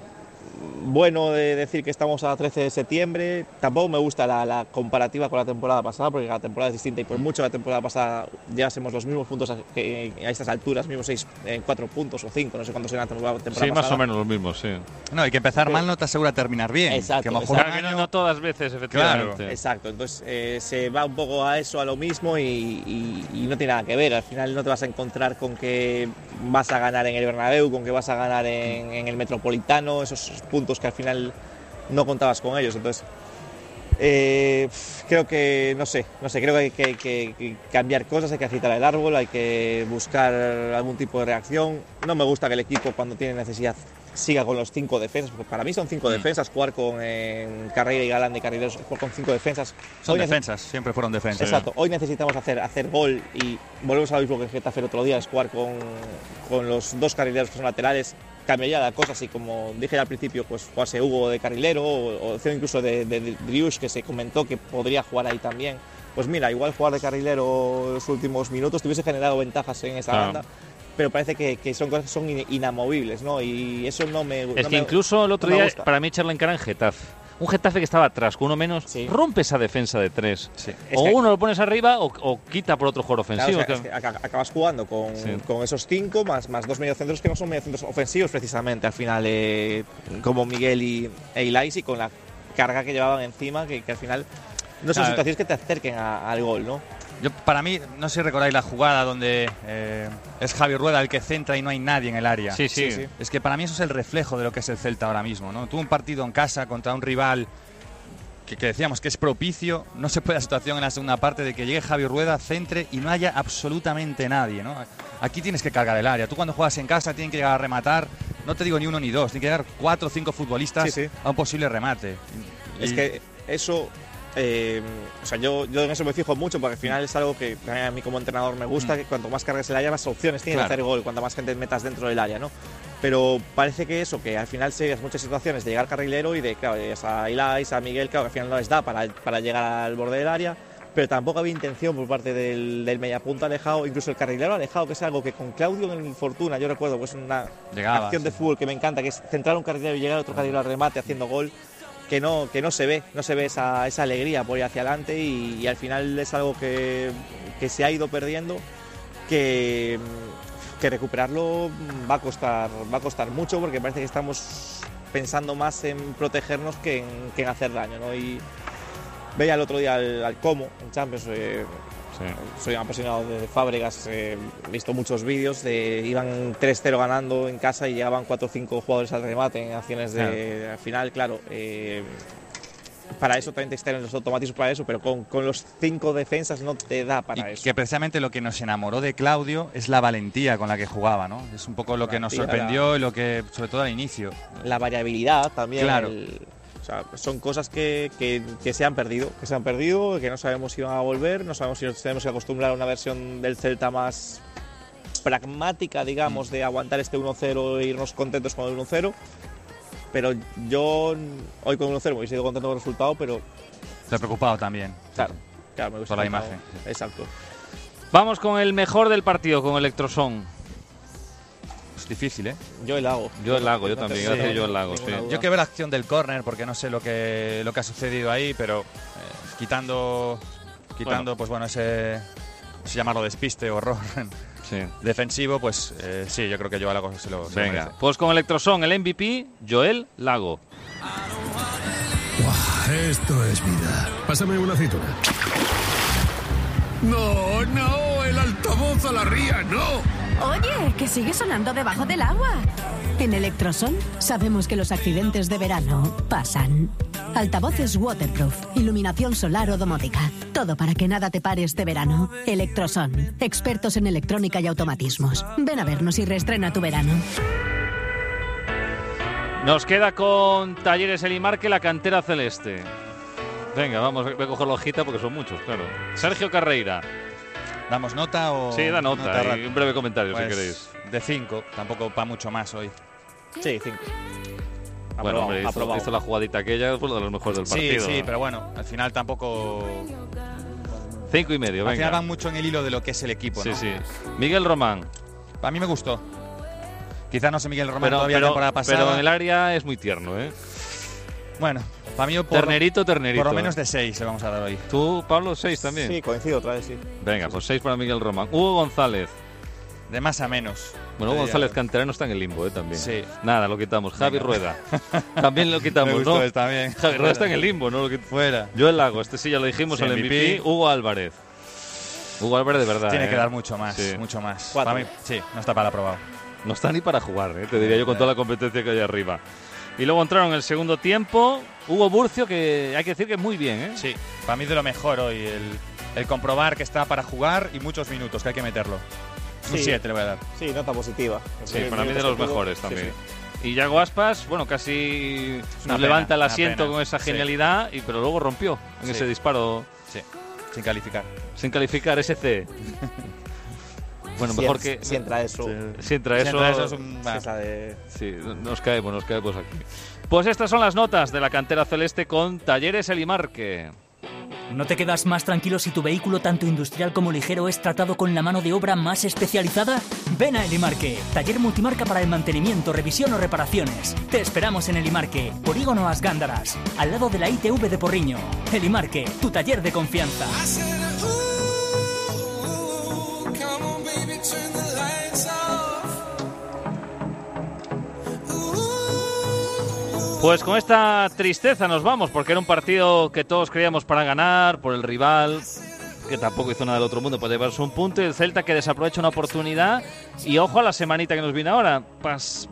bueno de decir que estamos a 13 de septiembre, tampoco me gusta la comparativa con la temporada pasada, porque la temporada es distinta y por mucho la temporada pasada llevásemos los mismos puntos a estas alturas, mismos 4 puntos o 5, no sé cuántos eran la temporada pasada. Sí, más o menos los mismos, sí. No, hay que empezar mal no te asegura terminar bien. Exacto. Que no todas veces, efectivamente. Claro. Exacto, entonces se va un poco a eso, a lo mismo y no tiene nada que ver. Al final no te vas a encontrar con que vas a ganar en el Bernabéu, con que vas a ganar en el Metropolitano, esos puntos que al final no contabas con ellos. Entonces creo que no sé, creo que hay que cambiar cosas, hay que agitar el árbol, hay que buscar algún tipo de reacción. No me gusta que el equipo, cuando tiene necesidad, siga con los 5 defensas, porque para mí son 5 defensas, jugar con Carreira y Galán de carrileros, jugar con 5 defensas. Son defensas, siempre fueron defensas. Exacto, hoy necesitamos hacer gol y volvemos a lo mismo que en Getafe el otro día, es jugar con los 2 carrileros que son laterales. Cambiaría la cosa, así como dije al principio, pues jugase Hugo de carrilero o incluso de Driouche, que se comentó que podría jugar ahí también. Pues mira, igual jugar de carrilero los últimos minutos te hubiese generado ventajas en esa banda, pero parece que son cosas que son inamovibles, ¿no? Y eso no me gusta. Es que incluso el otro día, para mí, echarle en cara en Getafe. Un Getafe que estaba atrás, con uno menos, rompe esa defensa de 3. Sí. O uno lo pones arriba o quita por otro jugador ofensivo. Claro, es que acabas jugando con esos 5 más 2 mediocentros que no son mediocentros ofensivos precisamente al final, como Miguel e Ilaix, y con la carga que llevaban encima, que al final no son situaciones que te acerquen al gol, ¿no? Para mí, no sé si recordáis la jugada donde es Javi Rueda el que centra y no hay nadie en el área. Sí. Es que para mí eso es el reflejo de lo que es el Celta ahora mismo, ¿no? Tú un partido en casa contra un rival que decíamos que es propicio, no se puede la situación en la segunda parte de que llegue Javi Rueda, centre y no haya absolutamente nadie, ¿no? Aquí tienes que cargar el área. Tú cuando juegas en casa tienen que llegar a rematar, no te digo ni uno ni dos, tienen que llegar 4 o 5 futbolistas a un posible remate. Es que eso, o sea, yo en eso me fijo mucho porque al final es algo que a mí como entrenador me gusta, que cuanto más cargas el área, más opciones tienes de hacer gol, cuanto más gente metas dentro del área, ¿no? Pero parece que eso, que al final se ves muchas situaciones de llegar carrilero y de, claro, a Ilais, a Miguel, claro, que al final no les da para llegar al borde del área, pero tampoco había intención por parte del mediapunta alejado, incluso el carrilero alejado, que es algo que con Claudio en el Fortuna, yo recuerdo, pues una acción de fútbol que me encanta, que es centrar un carrilero y llegar a otro carrilero al remate haciendo gol, que no se ve esa alegría por ir hacia adelante y al final es algo que se ha ido perdiendo, que recuperarlo va a costar mucho porque parece que estamos pensando más en protegernos que en hacer daño, ¿no? Y veía el otro día al Como en Champions, soy un apasionado de Fábregas, he visto muchos vídeos iban 3-0 ganando en casa y llegaban 4 o 5 jugadores al remate en acciones de al final, claro, para eso también te extraen los automatismos para eso, pero con los 5 defensas no te da para eso. Que precisamente lo que nos enamoró de Claudio es la valentía con la que jugaba, ¿no? Es un poco lo que nos sorprendió y lo que, sobre todo al inicio. La variabilidad también. Claro. O sea, son cosas que se han perdido, que no sabemos si van a volver, no sabemos si nos tenemos que acostumbrar a una versión del Celta más pragmática, digamos, de aguantar este 1-0 e irnos contentos con el 1-0. Pero yo hoy con 1-0 me hubiese ido contento con el resultado, pero... Te ha preocupado también. Claro, me gusta. Por la imagen. Exacto. Vamos con el mejor del partido, con Electroson. Es difícil, ¿eh? Yo el Lago. Yo también, yo el Lago, sí. Yo quiero ver la acción del córner porque no sé lo que ha sucedido ahí, pero quitando pues bueno, ese llamarlo despiste o error defensivo, pues sí, yo creo que Joel Lago se lo merece. Pues con Electroson, el MVP, Joel Lago. Wow, esto es vida. Pásame una aceituna. No, el altavoz a la ría, no. Oye, que sigue sonando debajo del agua. En Electroson sabemos que los accidentes de verano pasan. Altavoces waterproof, iluminación solar o domótica. Todo para que nada te pare este verano. Electroson, expertos en electrónica y automatismos. Ven a vernos y reestrena tu verano. Nos queda con Talleres Elimarque, la cantera celeste. Venga, voy a coger la hojita porque son muchos, claro. Sergio Carreira. ¿Damos nota o...? Sí, da nota y un breve comentario, pues, si queréis. De 5, tampoco para mucho más hoy. Sí, 5. Bueno, hombre, hizo la jugadita aquella, fue uno de los mejores del partido. Sí, pero bueno, al final tampoco... 5,5, venga. Al final van mucho en el hilo de lo que es el equipo, ¿no? Sí. Miguel Román. A mí me gustó. Quizás no sé Miguel Román todavía la temporada pasada. Pero en el área es muy tierno, ¿eh? Bueno, para mí ternerito. Por lo menos de 6 le vamos a dar hoy. ¿Tú, Pablo, 6 también? Sí, coincido otra vez, sí. Venga, pues 6 para Miguel Román. Hugo González. De más a menos. Bueno, Hugo González canterano está en el limbo, también. Sí. Nada, lo quitamos. Javi Rueda. También lo quitamos, me gustó, ¿no? Bien. Javi Rueda está en el limbo, ¿no? Fuera. Yo el Lago, sí ya lo dijimos, sí, el MVP. Hugo Álvarez. Hugo Álvarez de verdad. Tiene que dar mucho más, mucho más. Para mí, sí, no está para aprobado. No está ni para jugar, te diría yo, con toda la competencia que hay arriba. Y luego entraron en el segundo tiempo Hugo Burcio, que hay que decir que muy bien, ¿eh? Sí, para mí de lo mejor hoy, el comprobar que está para jugar y muchos minutos, que hay que meterlo. Un 7 le voy a dar. Sí, nota positiva. Sí, para mí de los mejores también. Sí. Y Yago Aspas, bueno, casi nos levanta el asiento con esa genialidad, pero luego rompió en ese disparo. Sí, sin calificar. Sin calificar, ese C. Bueno, mejor que... Si entra eso... Si entra eso... es un... Sí, nos caemos aquí. Pues estas son las notas de la cantera celeste con Talleres Elimarque. ¿No te quedas más tranquilo si tu vehículo, tanto industrial como ligero, es tratado con la mano de obra más especializada? Ven a Elimarque, taller multimarca para el mantenimiento, revisión o reparaciones. Te esperamos en Elimarque, Polígono As Gándaras, al lado de la ITV de Porriño. Elimarque, tu taller de confianza. Pues con esta tristeza nos vamos, porque era un partido que todos creíamos para ganar, por el rival, que tampoco hizo nada del otro mundo para llevarse un punto, y el Celta que desaprovecha una oportunidad. Y ojo a la semanita que nos viene ahora,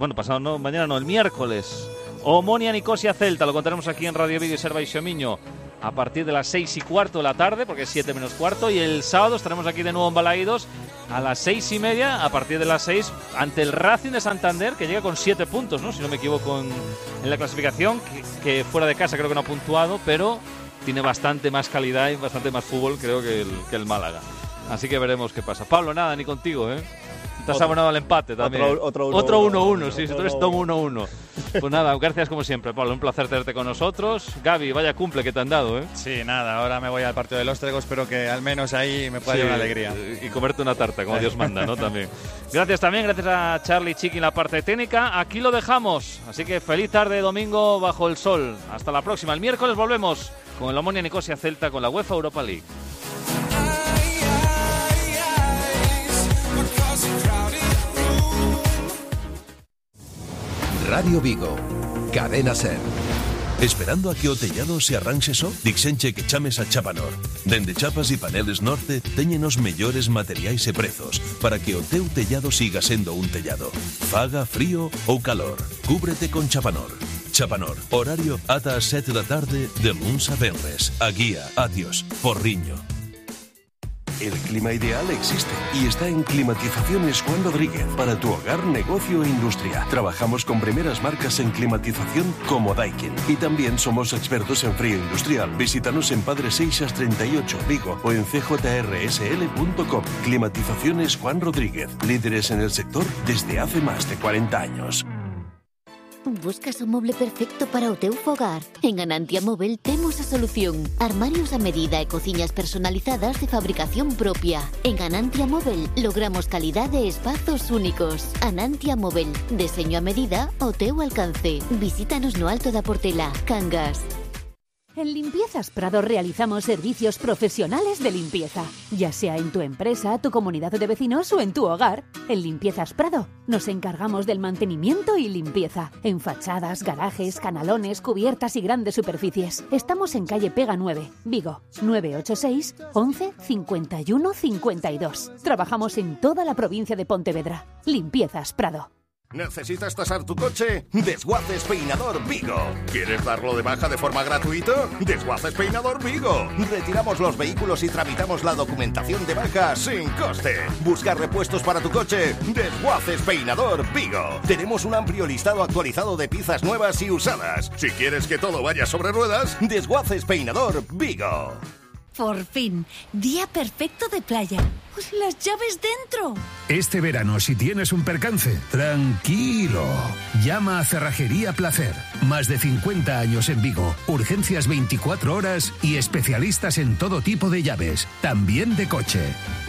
mañana no, el miércoles. Omonia Nicosia Celta, lo contaremos aquí en Radio Vídeo y Serva y Xomiño. a partir de las 6:15 de la tarde, porque es 7 menos cuarto, y el sábado estaremos aquí de nuevo en Balaídos a las 6:30, a partir de las 6, ante el Racing de Santander, que llega con 7 puntos, ¿no? Si no me equivoco en la clasificación, que fuera de casa creo que no ha puntuado, pero tiene bastante más calidad y bastante más fútbol, creo, que el Málaga. Así que veremos qué pasa. Pablo, nada, ni contigo, ¿eh? Te has abonado al empate también. Otro 1-1, sí, tú eres Tom 1-1. Pues nada, gracias como siempre, Pablo. Un placer tenerte con nosotros. Gaby, vaya cumple que te han dado, ¿eh? Sí, nada, ahora me voy al partido de los Tregos, espero que al menos ahí me pueda llevar una alegría. Y comerte una tarta, como Dios manda, ¿no? También. Gracias a Charlie Chiqui en la parte técnica. Aquí lo dejamos. Así que feliz tarde de domingo bajo el sol. Hasta la próxima. El miércoles volvemos con el Omonia Nicosia Celta con la UEFA Europa League. Radio Vigo, Cadena Ser. Esperando a que o tellado se arranxe só? Dixenche que chames a Chapanor. Dende Chapas e Paneles Norte teñen os mellores materiais e prezos para que o teu tellado siga sendo un tellado. Faga frío ou calor, cúbrete con Chapanor. Chapanor, horario ata as 7 da tarde de luns a venres. A Guía, Atios, Porriño. El clima ideal existe y está en Climatizaciones Juan Rodríguez para tu hogar, negocio e industria. Trabajamos con primeras marcas en climatización como Daikin y también somos expertos en frío industrial. Visítanos en Padre Seixas 38 Vigo o en cjrsl.com. Climatizaciones Juan Rodríguez, líderes en el sector desde hace más de 40 años. Buscas o moble perfecto para o teu fogar? En Anantia Móvel temos a solución. Armarios a medida e cociñas personalizadas de fabricación propia. En Anantia Móvel logramos calidade e espazos únicos. Anantia Móvel, deseño a medida ao teu alcance. Visítanos no Alto da Portela, Cangas. En Limpiezas Prado realizamos servicios profesionales de limpieza, ya sea en tu empresa, tu comunidad de vecinos o en tu hogar. En Limpiezas Prado nos encargamos del mantenimiento y limpieza en fachadas, garajes, canalones, cubiertas y grandes superficies. Estamos en calle Pega 9, Vigo, 986 11 51 52. Trabajamos en toda la provincia de Pontevedra. Limpiezas Prado. ¿Necesitas tasar tu coche? Desguaces Peinador Vigo. ¿Quieres darlo de baja de forma gratuita? Desguaces Peinador Vigo. Retiramos los vehículos y tramitamos la documentación de baja sin coste. ¿Buscar repuestos para tu coche? Desguaces Peinador Vigo. Tenemos un amplio listado actualizado de piezas nuevas y usadas. Si quieres que todo vaya sobre ruedas, Desguaces Peinador Vigo. Por fin, día perfecto de playa. Pues las llaves dentro. Este verano, si tienes un percance, tranquilo. Llama a Cerrajería Placer. Más de 50 años en Vigo. Urgencias 24 horas y especialistas en todo tipo de llaves. También de coche.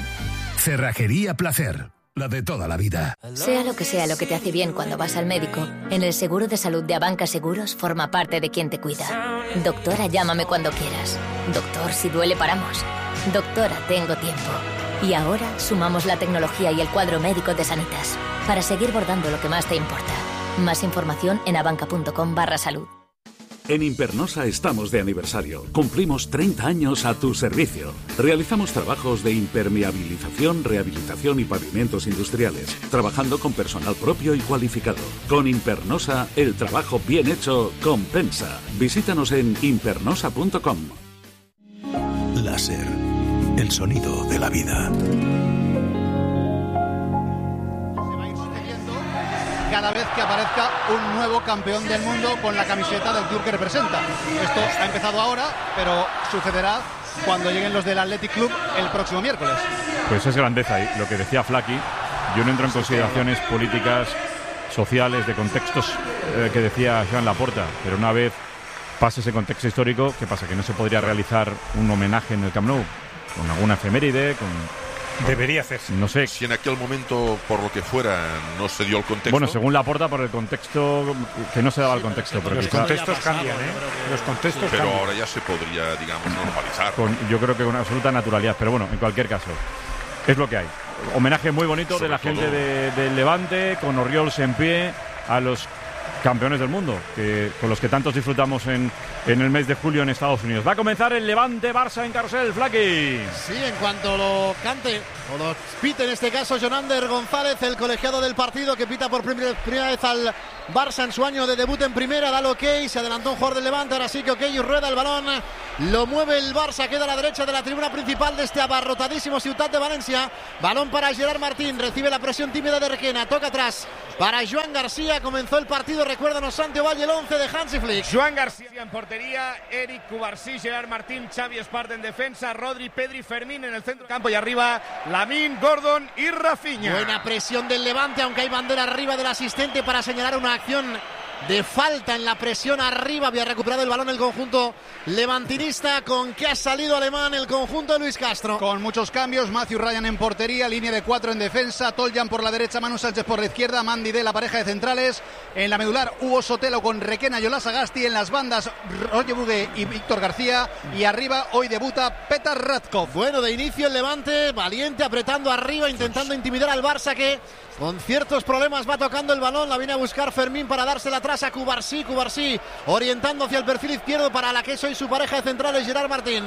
Cerrajería Placer. La de toda la vida. Sea lo que te hace bien cuando vas al médico, en el seguro de salud de Abanca Seguros forma parte de quien te cuida. Doctora, llámame cuando quieras. Doctor, si duele paramos. Doctora, tengo tiempo. Y ahora sumamos la tecnología y el cuadro médico de Sanitas para seguir bordando lo que más te importa. Más información en abanca.com/salud. En Impernosa estamos de aniversario. Cumplimos 30 años a tu servicio. Realizamos trabajos de impermeabilización, rehabilitación y pavimentos industriales, trabajando con personal propio y cualificado. Con Impernosa, el trabajo bien hecho compensa. Visítanos en impernosa.com. Láser, el sonido de la vida. Cada vez que aparezca un nuevo campeón del mundo con la camiseta del club que representa. Esto ha empezado ahora, pero sucederá cuando lleguen los del Athletic Club el próximo miércoles. Pues es grandeza, y lo que decía Flaky, yo no entro en consideraciones políticas, sociales, de contextos que decía Joan Laporta, pero una vez pase ese contexto histórico, ¿qué pasa? ¿Que no se podría realizar un homenaje en el Camp Nou? ¿Con alguna efeméride? Debería hacerse. No sé. Si en aquel momento, por lo que fuera, no se dio el contexto. Bueno, según Laporta, por el contexto, que no se daba el contexto. Pero los contextos cambian, Los contextos pero cambian. Ahora ya se podría, digamos, normalizar. Yo creo que con absoluta naturalidad. Pero bueno, en cualquier caso, es lo que hay. Homenaje muy bonito de la gente del Levante, con Orriols en pie, a los campeones del mundo, con los que tantos disfrutamos en el mes de julio en Estados Unidos. Va a comenzar el Levante-Barça en Carrusel, Flaky. Sí, en cuanto lo cante, o lo pite en este caso Jonander González, el colegiado del partido que pita por primera vez al Barça en su año de debut en primera, da el ok, se adelantó un jugador del Levante, ahora sí que ok, rueda el balón, lo mueve el Barça, queda a la derecha de la tribuna principal de este abarrotadísimo Ciutat de Valencia. Balón para Gerard Martín, recibe la presión tímida de Requena, toca atrás para Joan García, comenzó el partido, recuérdanos Santiago Valle, el 11 de Hansi Flick. Joan García en portería, Eric Cubarsí, Gerard Martín, Xavi Espart en defensa, Rodri, Pedri, Fermín en el centro del campo y arriba Lamine, Gordon y Rafinha. Buena presión del Levante, aunque hay bandera arriba del asistente para señalar una acción de falta en la presión arriba. Había recuperado el balón el conjunto levantinista. ¿Con qué ha salido Alemán el conjunto de Luis Castro? Con muchos cambios, Matthew Ryan en portería, línea de 4 en defensa, Toljan por la derecha, Manu Sánchez por la izquierda, Mandy de la pareja de centrales, en la medular Hugo Sotelo con Requena y Olas Agasti, en las bandas Roger Bugue y Víctor García, y arriba hoy debuta Petar Radkov. Bueno, de inicio el Levante, valiente, apretando arriba, intentando intimidar al Barça, que con ciertos problemas va tocando el balón, la viene a buscar Fermín para dársela atrás a Cubarsí, orientando hacia el perfil izquierdo para la que es hoy su pareja de centrales, Gerard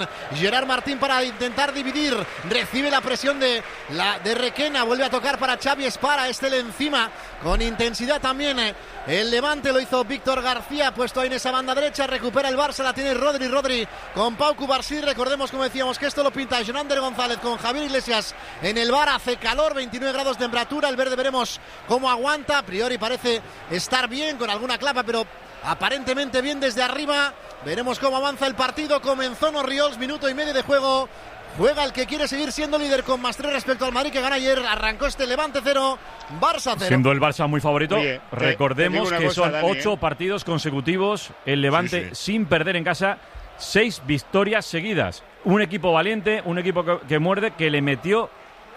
Martín para intentar dividir, recibe la presión de Requena, vuelve a tocar para Xavi Espara, le encima con intensidad también. El Levante lo hizo Víctor García, puesto ahí en esa banda derecha, recupera el Barça, la tiene Rodri con Pau Cubarsí. Recordemos, como decíamos, que esto lo pinta Jonander González con Javier Iglesias en el bar, hace calor, 29 grados de temperatura, el verde veremos cómo aguanta, a priori parece estar bien, con alguna clapa, pero aparentemente bien desde arriba. Veremos cómo avanza el partido. Comenzó Norriols, minuto y medio de juego. Juega el que quiere seguir siendo líder con +3 respecto al Madrid, que gana ayer. Arrancó este Levante 0, Barça 0. Siendo el Barça muy favorito, Oye, recordemos que cosa, son Dani, 8 partidos consecutivos. El Levante sin perder en casa, 6 victorias seguidas. Un equipo valiente, un equipo que muerde, que le metió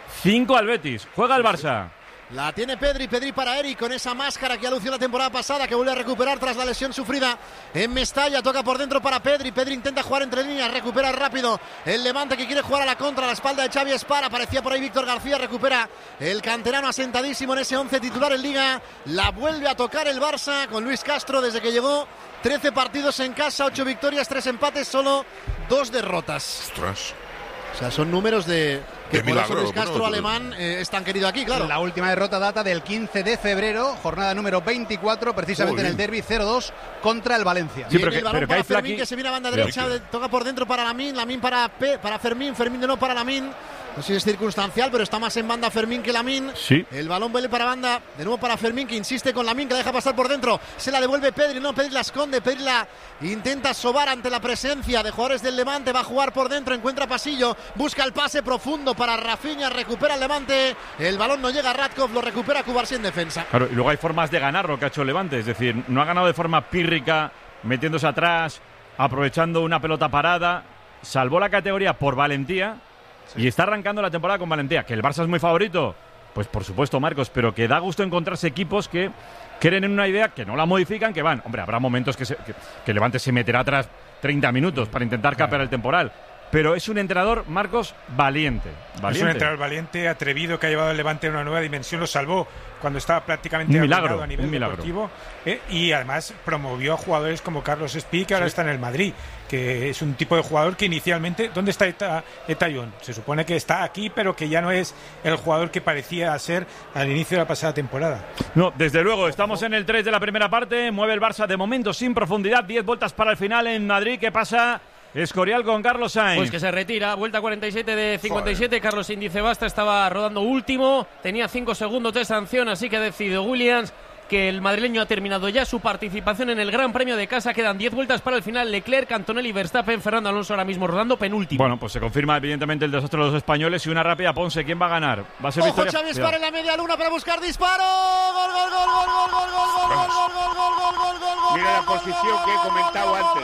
5 al Betis. Juega el Barça. La tiene Pedri para Eric con esa máscara que alució la temporada pasada, que vuelve a recuperar tras la lesión sufrida en Mestalla. Toca por dentro para Pedri intenta jugar entre líneas, recupera rápido el Levante, que quiere jugar a la contra, a la espalda de Xavi Espar. Aparecía por ahí Víctor García, recupera el canterano asentadísimo en ese 11 titular en Liga. La vuelve a tocar el Barça con Luis Castro desde que llegó. 13 partidos en casa, 8 victorias, 3 empates, solo 2 derrotas. Ostras. O sea, son números de que por milagro, eso Luis Castro alemán es tan querido aquí, claro. La última derrota data del 15 de febrero, jornada número 24, precisamente en el derbi 0-2 contra el Valencia. Sí, pero el balón para Fermín, que se viene a banda derecha, toca por dentro para Lamine para Fermín de no para Lamine. No sé si es circunstancial, pero está más en banda Fermín que Lamine. Sí. El balón vuelve para banda, de nuevo para Fermín, que insiste con Lamine, que la deja pasar por dentro. Se la devuelve Pedri, Pedri la esconde, Pedri la intenta sobar ante la presencia de jugadores del Levante. Va a jugar por dentro, encuentra pasillo, busca el pase profundo para Rafinha, recupera el Levante. El balón no llega a Radkov, lo recupera Cubarsí en defensa. Claro, y luego hay formas de ganar lo que ha hecho el Levante. Es decir, no ha ganado de forma pírrica, metiéndose atrás, aprovechando una pelota parada. Salvó la categoría por valentía. Sí. Y está arrancando la temporada con valentía. ¿Que el Barça es muy favorito? Pues por supuesto, Marcos, pero que da gusto encontrarse equipos que creen en una idea, que no la modifican, que van. Hombre, habrá momentos que Levante se meterá atrás 30 minutos para intentar capear el temporal. Pero es un entrenador, Marcos, valiente. Es un entrenador valiente, atrevido, que ha llevado al Levante a una nueva dimensión. Lo salvó cuando estaba prácticamente arruinado a nivel deportivo. Y además promovió a jugadores como Carlos Espí, que ahora está en el Madrid, que es un tipo de jugador que inicialmente... ¿Dónde está Etayón? Se supone que está aquí, pero que ya no es el jugador que parecía ser al inicio de la pasada temporada. No, desde luego, estamos en el 3 de la primera parte. Mueve el Barça de momento sin profundidad. 10 vueltas para el final en Madrid. ¿Qué pasa? Escorial con Carlos Sainz. Pues que se retira, vuelta 47 de 57. Joder. Carlos Sainz dice basta, estaba rodando último, tenía 5 segundos de sanción, así que ha decidido Williams que el madrileño ha terminado ya su participación en el Gran Premio de casa. Quedan 10 vueltas para el final. Leclerc, Antonelli, Verstappen, Fernando Alonso ahora mismo rodando penúltimo. Bueno, pues se confirma evidentemente el desastre de los españoles y una rápida Ponce. ¿Quién va a ganar? Va a ser victoria. Xavi Espar en la media luna para buscar disparo. Gol, gol, gol, gol, gol, gol, gol, gol, gol, gol, gol, gol, gol, gol, gol, gol. Mira la posición que he comentado antes.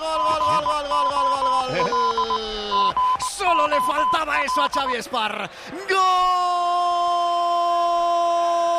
Gol. Solo le faltaba eso a Xavi Espar. ¡Gol!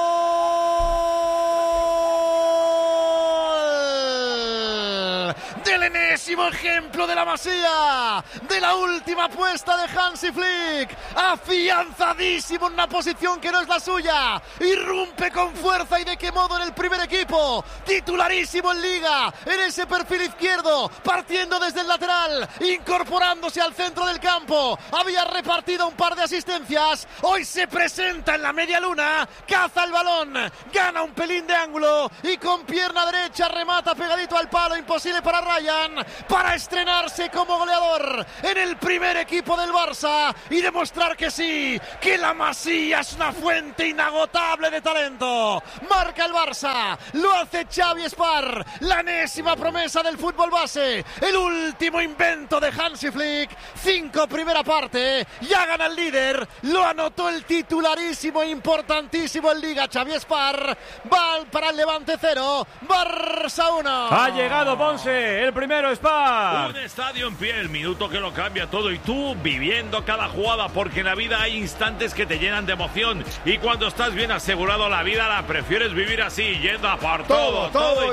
De el enésimo ejemplo de la Masía, de la última apuesta de Hansi Flick, afianzadísimo en una posición que no es la suya, irrumpe con fuerza y de qué modo en el primer equipo, titularísimo en Liga, en ese perfil izquierdo, partiendo desde el lateral, incorporándose al centro del campo, había repartido un par de asistencias, hoy se presenta en la media luna, caza el balón, gana un pelín de ángulo y con pierna derecha remata pegadito al palo, imposible para Ryan, para estrenarse como goleador en el primer equipo del Barça y demostrar que sí, que la Masía es una fuente inagotable de talento. Marca el Barça, lo hace Xavi Espar, la enésima promesa del fútbol base, el último invento de Hansi Flick. 5 primera parte, ya gana el líder, lo anotó el titularísimo importantísimo en Liga Xavi Espar. Va para el Levante 0, Barça 1. Ha llegado Ponce, el primero Spar. Un estadio en pie, el minuto que lo cambia todo y tú viviendo cada jugada, porque en la vida hay instantes que te llenan de emoción y cuando estás bien asegurado la vida la prefieres vivir así, yendo a por todo.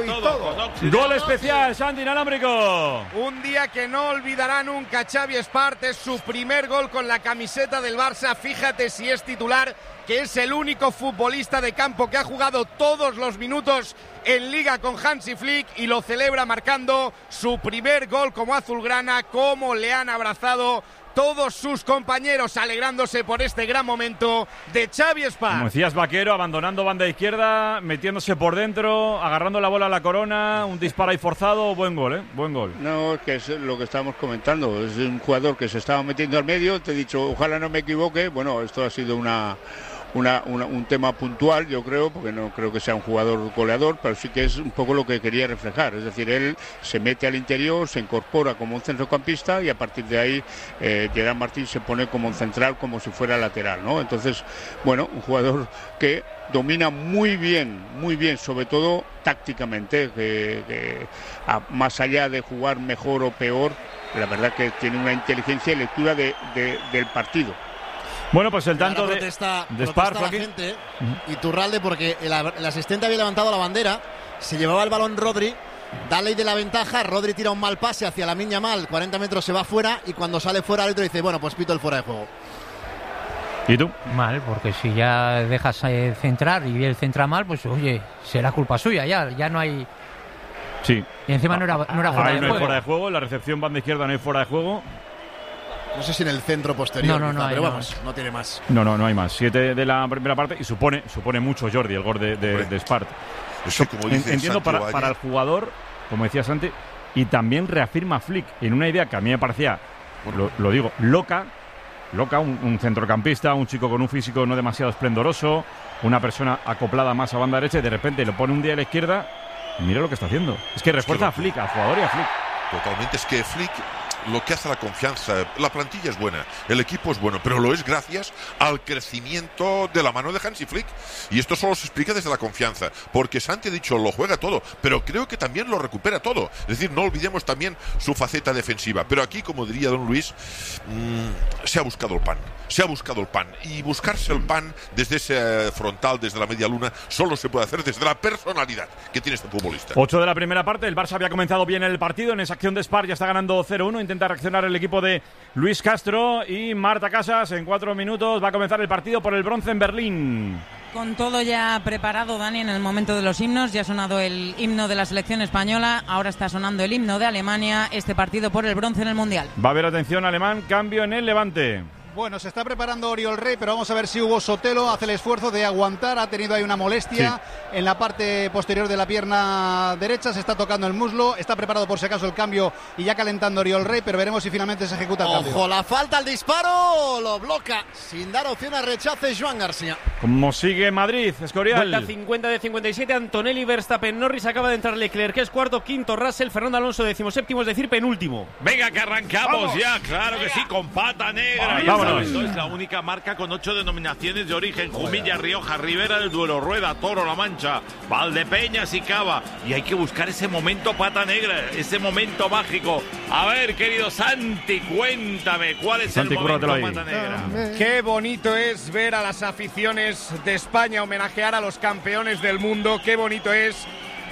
Gol especial, Santi Inalámbrico. Un día que no olvidará nunca Xavi Espart, es su primer gol con la camiseta del Barça. Fíjate si es titular, que es el único futbolista de campo que ha jugado todos los minutos en Liga con Hansi Flick y lo celebra marcando su primer gol como azulgrana. Cómo le han abrazado todos sus compañeros alegrándose por este gran momento de Xavi Espart. Como decías, Vaquero, abandonando banda izquierda, metiéndose por dentro, agarrando la bola a la corona, un disparo ahí forzado, buen gol, buen gol. No, es que es lo que estábamos comentando, es un jugador que se estaba metiendo al medio, te he dicho, ojalá no me equivoque, bueno, esto ha sido un tema puntual, yo creo, porque no creo que sea un jugador goleador, pero sí que es un poco lo que quería reflejar, es decir, él se mete al interior, se incorpora como un centrocampista y a partir de ahí Gerard Martín se pone como un central, como si fuera lateral, ¿no? Entonces, bueno, un jugador que domina muy bien, sobre todo tácticamente, que más allá de jugar mejor o peor, la verdad que tiene una inteligencia y lectura del partido. Bueno, pues el tanto de Spar la gente, Iturralde, porque el asistente había levantado la bandera, se llevaba el balón Rodri, da ley de la ventaja, Rodri tira un mal pase hacia Lamine Yamal, 40 metros se va fuera y cuando sale fuera el árbitro dice, bueno, pues pito el fuera de juego. ¿Y tú? Mal, porque si ya dejas centrar y él centra mal, pues oye, será culpa suya, ya no hay... Sí. Y encima no era fuera de juego. No hay fuera de juego, en la recepción banda izquierda no hay fuera de juego. No sé si en el centro posterior, no, pero vamos, no tiene más. No hay más. 7 de la primera parte y supone mucho, Jordi, el gol de Espart. Eso, como dice entiendo para el jugador, como decía Santi, y también reafirma Flick en una idea que a mí me parecía, lo digo, loca, un centrocampista, un chico con un físico no demasiado esplendoroso, una persona acoplada más a banda derecha y de repente le pone un día a la izquierda y mira lo que está haciendo. Es que refuerza a Flick, al jugador y a Flick. Totalmente, es que Flick lo que hace la confianza, la plantilla es buena, el equipo es bueno, pero lo es gracias al crecimiento de la mano de Hansi Flick. Y esto solo se explica desde la confianza, porque Santi ha dicho, lo juega todo, pero creo que también lo recupera todo. Es decir, no olvidemos también su faceta defensiva. Pero aquí, como diría don Luis, se ha buscado el pan. Y buscarse el pan desde ese frontal, desde la media luna, solo se puede hacer desde la personalidad que tiene este futbolista. 8 de la primera parte, el Barça había comenzado bien el partido, en esa acción de Spar ya está ganando 0-1, intenta reaccionar el equipo de Luis Castro y Marta Casas. En 4 minutos va a comenzar el partido por el bronce en Berlín. Con todo ya preparado, Dani, en el momento de los himnos. Ya ha sonado el himno de la selección española, ahora está sonando el himno de Alemania. Este partido por el bronce en el Mundial. Va a haber, atención, alemán, cambio en el Levante. Bueno, se está preparando Oriol Rey, pero vamos a ver si Hugo Sotelo hace el esfuerzo de aguantar. Ha tenido ahí una molestia en la parte posterior de la pierna derecha. Se está tocando el muslo. Está preparado por si acaso el cambio y ya calentando Oriol Rey, pero veremos si finalmente se ejecuta el cambio. Ojo, la falta al disparo. Lo bloca sin dar opción a rechace Joan García. ¿Cómo sigue Madrid, Escorial? Vuelta 50 de 57. Antonelli, Verstappen, Norris, acaba de entrar Leclerc, que es cuarto, quinto Russell, Fernando Alonso 17º, es decir, penúltimo. Venga, que arrancamos. ¡Vamos! Ya, claro que sí, con pata negra. Vámonos. Es la única marca con 8 denominaciones de origen: Jumilla, Rioja, Ribera del Duero, Rueda, Toro, La Mancha, Valdepeñas y Cava. Y hay que buscar ese momento pata negra, ese momento mágico. A ver, querido Santi, cuéntame cuál es el momento pata negra. Qué bonito es ver a las aficiones de España homenajear a los campeones del mundo. Qué bonito es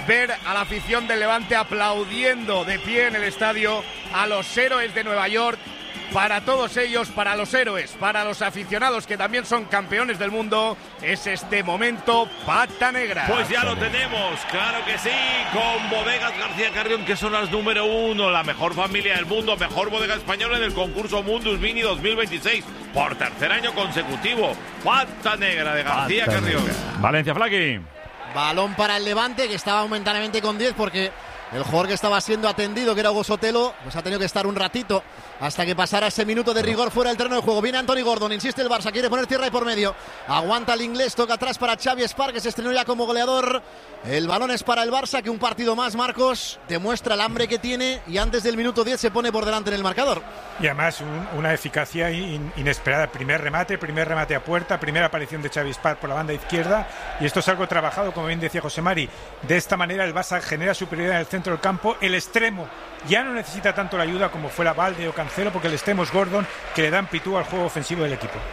ver a la afición del Levante aplaudiendo de pie en el estadio a los héroes de Nueva York. Para todos ellos, para los héroes, para los aficionados que también son campeones del mundo, es este momento pata negra. Pues ya lo tenemos, claro que sí, con Bodegas García Carrión, que son las número 1, la mejor familia del mundo, mejor bodega española en el concurso Mundus Mini 2026, por tercer año consecutivo. Pata negra de García Carrión. Valencia, Flaqui. Balón para el Levante, que estaba momentáneamente con 10 porque el jugador que estaba siendo atendido, que era Hugo Sotelo, pues ha tenido que estar un ratito hasta que pasara ese minuto de rigor fuera del terreno de juego. Viene Anthony Gordon, insiste el Barça, quiere poner tierra ahí por medio. Aguanta el inglés, toca atrás para Xavi Espar, que se estrenó ya como goleador. El balón es para el Barça, que un partido más, Marcos, demuestra el hambre que tiene y antes del minuto 10 se pone por delante en el marcador. Y además una eficacia inesperada. Primer remate a puerta, primera aparición de Xavi Espar por la banda izquierda, y esto es algo trabajado, como bien decía José Mari. De esta manera el Barça genera superioridad en el centro del campo. El extremo ya no necesita tanto la ayuda como fuera Valde o Cancelo, porque el extremo es Gordon, que le da amplitud al juego ofensivo del equipo.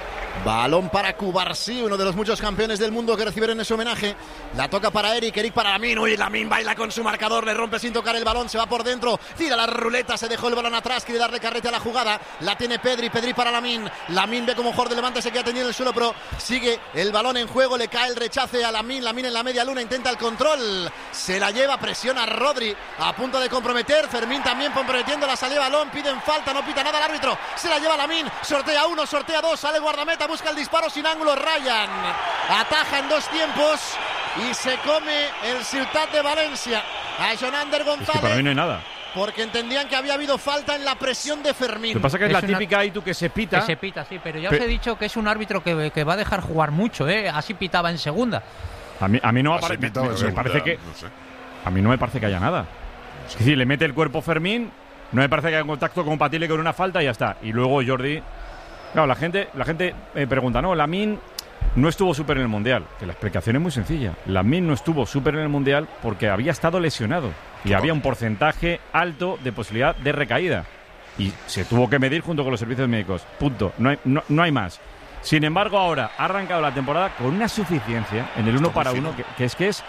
Balón para Cubarsí, uno de los muchos campeones del mundo que recibieron ese homenaje. La toca para Eric para Lamine. Uy, Lamine baila con su marcador, le rompe sin tocar el balón, se va por dentro, tira la ruleta, se dejó el balón atrás, quiere darle carrete a la jugada. La tiene Pedri para Lamine. Lamine ve como jugador de Levante se queda tendido en el suelo, pero sigue el balón en juego, le cae el rechace a Lamine. Lamine en la media luna, intenta el control, se la lleva, presiona a Rodri, a punto de comprometer. Fermín también comprometiendo la salida de balón, piden falta, no pita nada el árbitro, se la lleva Lamine, sortea uno, sortea dos, sale guardameta, busca el disparo sin ángulo. Ryan ataja en dos tiempos y se come el Ciutat de Valencia a Jonander González. Es que para mí no hay nada, porque entendían que había habido falta en la presión de Fermín. Lo que pasa es que es la típica Aitu que se pita. Que se pita, sí, pero ya os he dicho que es un árbitro que va a dejar jugar mucho, ¿eh? Así pitaba en segunda. A mí no me parece que... No sé. A mí no me parece que haya nada. Es decir, le mete el cuerpo Fermín, no me parece que haya un contacto compatible con una falta y ya está. Y luego Jordi... Claro, la gente pregunta, ¿no? Lamine no estuvo súper en el Mundial. Que la explicación es muy sencilla. Lamine no estuvo súper en el Mundial porque había estado lesionado. Y había un porcentaje alto de posibilidad de recaída. Y se tuvo que medir junto con los servicios médicos. Punto. No hay más. Sin embargo, ahora ha arrancado la temporada con una suficiencia en el 1 para 1 que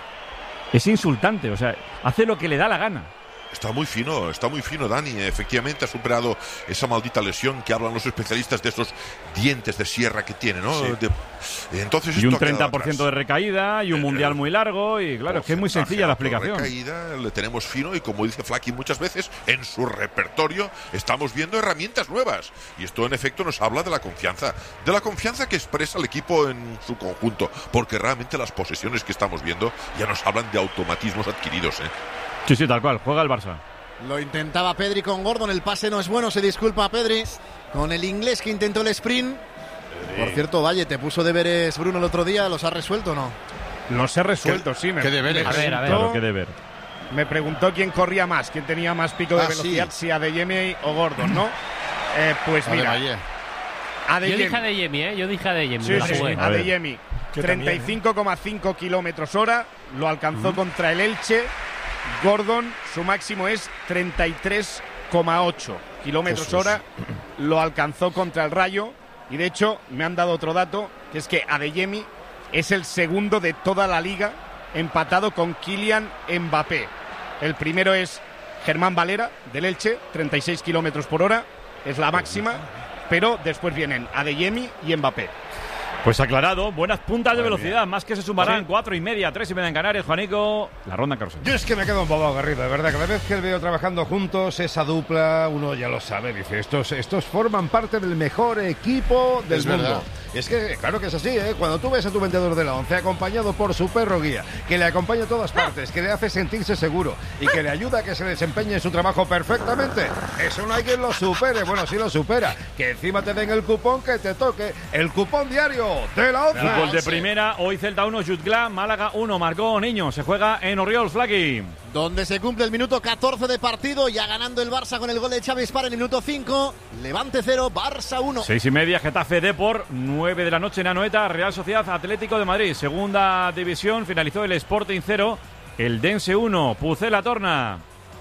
es insultante. O sea, hace lo que le da la gana. Está muy fino, Dani. Efectivamente ha superado esa maldita lesión que hablan los especialistas de esos dientes de sierra que tiene, ¿no? Sí. Entonces, y un 30% de recaída y un mundial muy largo y claro, es que es muy sencilla la explicación. Recaída, le tenemos fino y como dice Flaqui muchas veces, en su repertorio estamos viendo herramientas nuevas. Y esto en efecto nos habla de la confianza que expresa el equipo en su conjunto, porque realmente las posesiones que estamos viendo ya nos hablan de automatismos adquiridos, ¿eh? Sí, tal cual, juega el Barça. Lo intentaba Pedri con Gordon, el pase no es bueno, se disculpa Pedri con el inglés que intentó el sprint. Por cierto, Valle, te puso deberes Bruno el otro día, ¿los has resuelto o no? Los he resuelto, sí. ¿Qué deberes? A ver. Claro, ¿qué deber? Me preguntó quién corría más, quién tenía más pico de velocidad, si Adeyemi o Gordon, ¿no? Pues mira, Yo dije Adeyemi, Yo dije Adeyemi. Sí, Adeyemi, 35,5 kilómetros hora, lo alcanzó contra el Elche. Gordon, su máximo es 33,8 kilómetros hora, lo alcanzó contra el Rayo. Y de hecho, me han dado otro dato, que es que Adeyemi es el segundo de toda la liga, empatado con Kylian Mbappé. El primero es Germán Valera, del Elche, 36 kilómetros por hora, es la máxima, pero después vienen Adeyemi y Mbappé. Pues aclarado, buenas puntas de velocidad, más que se sumarán, 4:30, 3:30 en Canarias. Juanico, la ronda en Carrusel. Yo es que me quedo embobado, Garrido, de verdad. Cada vez que veo trabajando juntos, esa dupla, uno ya lo sabe, dice, estos forman parte del mejor equipo del mundo. Verdad. Es que, claro que es así, ¿eh? Cuando tú ves a tu vendedor de la 11 acompañado por su perro guía, que le acompaña a todas partes, que le hace sentirse seguro y que le ayuda a que se desempeñe en su trabajo perfectamente, eso no hay quien lo supere. Bueno, sí lo supera. Que encima te den el cupón que te toque, el cupón diario de la 11. Fútbol de primera, hoy Celta 1, Jutgla, Málaga 1, marcó Niño, se juega en Orriols, Flaqui. Donde se cumple el minuto 14 de partido, ya ganando el Barça con el gol de Xavi Espar en el minuto 5, Levante 0, Barça 1. 6:30, Getafe Depor, 9 de la noche en Anoeta, Real Sociedad Atlético de Madrid, segunda división, finalizó el Sporting 0, el Dense 1, Pucela Torna.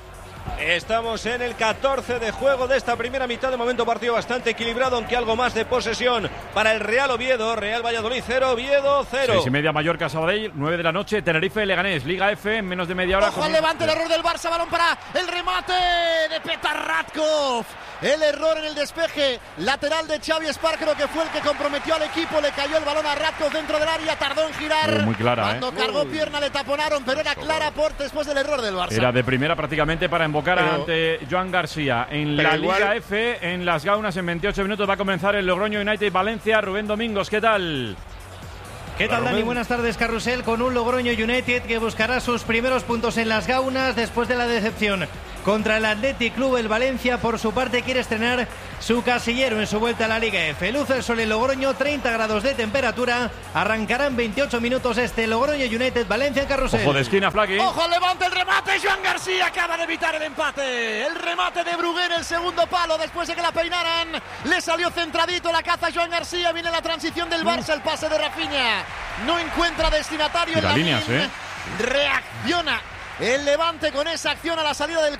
Estamos en el 14 de juego de esta primera mitad. De momento partido bastante equilibrado, aunque algo más de posesión para el Real Oviedo. Real Valladolid 0, Oviedo 0. 6:30 Mallorca, Sabadell, 9 de la noche, Tenerife, Leganés, Liga F, en menos de media hora. Ojo al Levante, el error del Barça, balón para el remate de Petar Radkov. El error en el despeje lateral de Xavi Espargaró, que fue el que comprometió al equipo. Le cayó el balón a Radkov dentro del área, tardó en girar. Muy clara, Cuando cargó pierna le taponaron, pero era clara por después del error del Barça. Era de primera prácticamente para invocar ante Joan García. En la Liga F, en Las Gaunas, en 28 minutos va a comenzar el Logroño United Valencia. Rubén Domingos, ¿qué tal? ¿Qué tal, Dani? Buenas tardes, Carrusel, con un Logroño United que buscará sus primeros puntos en Las Gaunas después de la decepción contra el Athletic Club. El Valencia, por su parte, quiere estrenar su casillero en su vuelta a la Liga F. Luce el sol en Logroño, 30 grados de temperatura. Arrancarán 28 minutos este Logroño United Valencia en Carrusel. Ojo de esquina, Flaky. Ojo al Levante, el remate. Joan García acaba de evitar el empate. El remate de Brugué en el segundo palo después de que la peinaran. Le salió centradito, la caza Joan García. Viene la transición del Barça, el pase de Rafinha. No encuentra destinatario en la líneas, Reacciona el Levante con esa acción a la salida del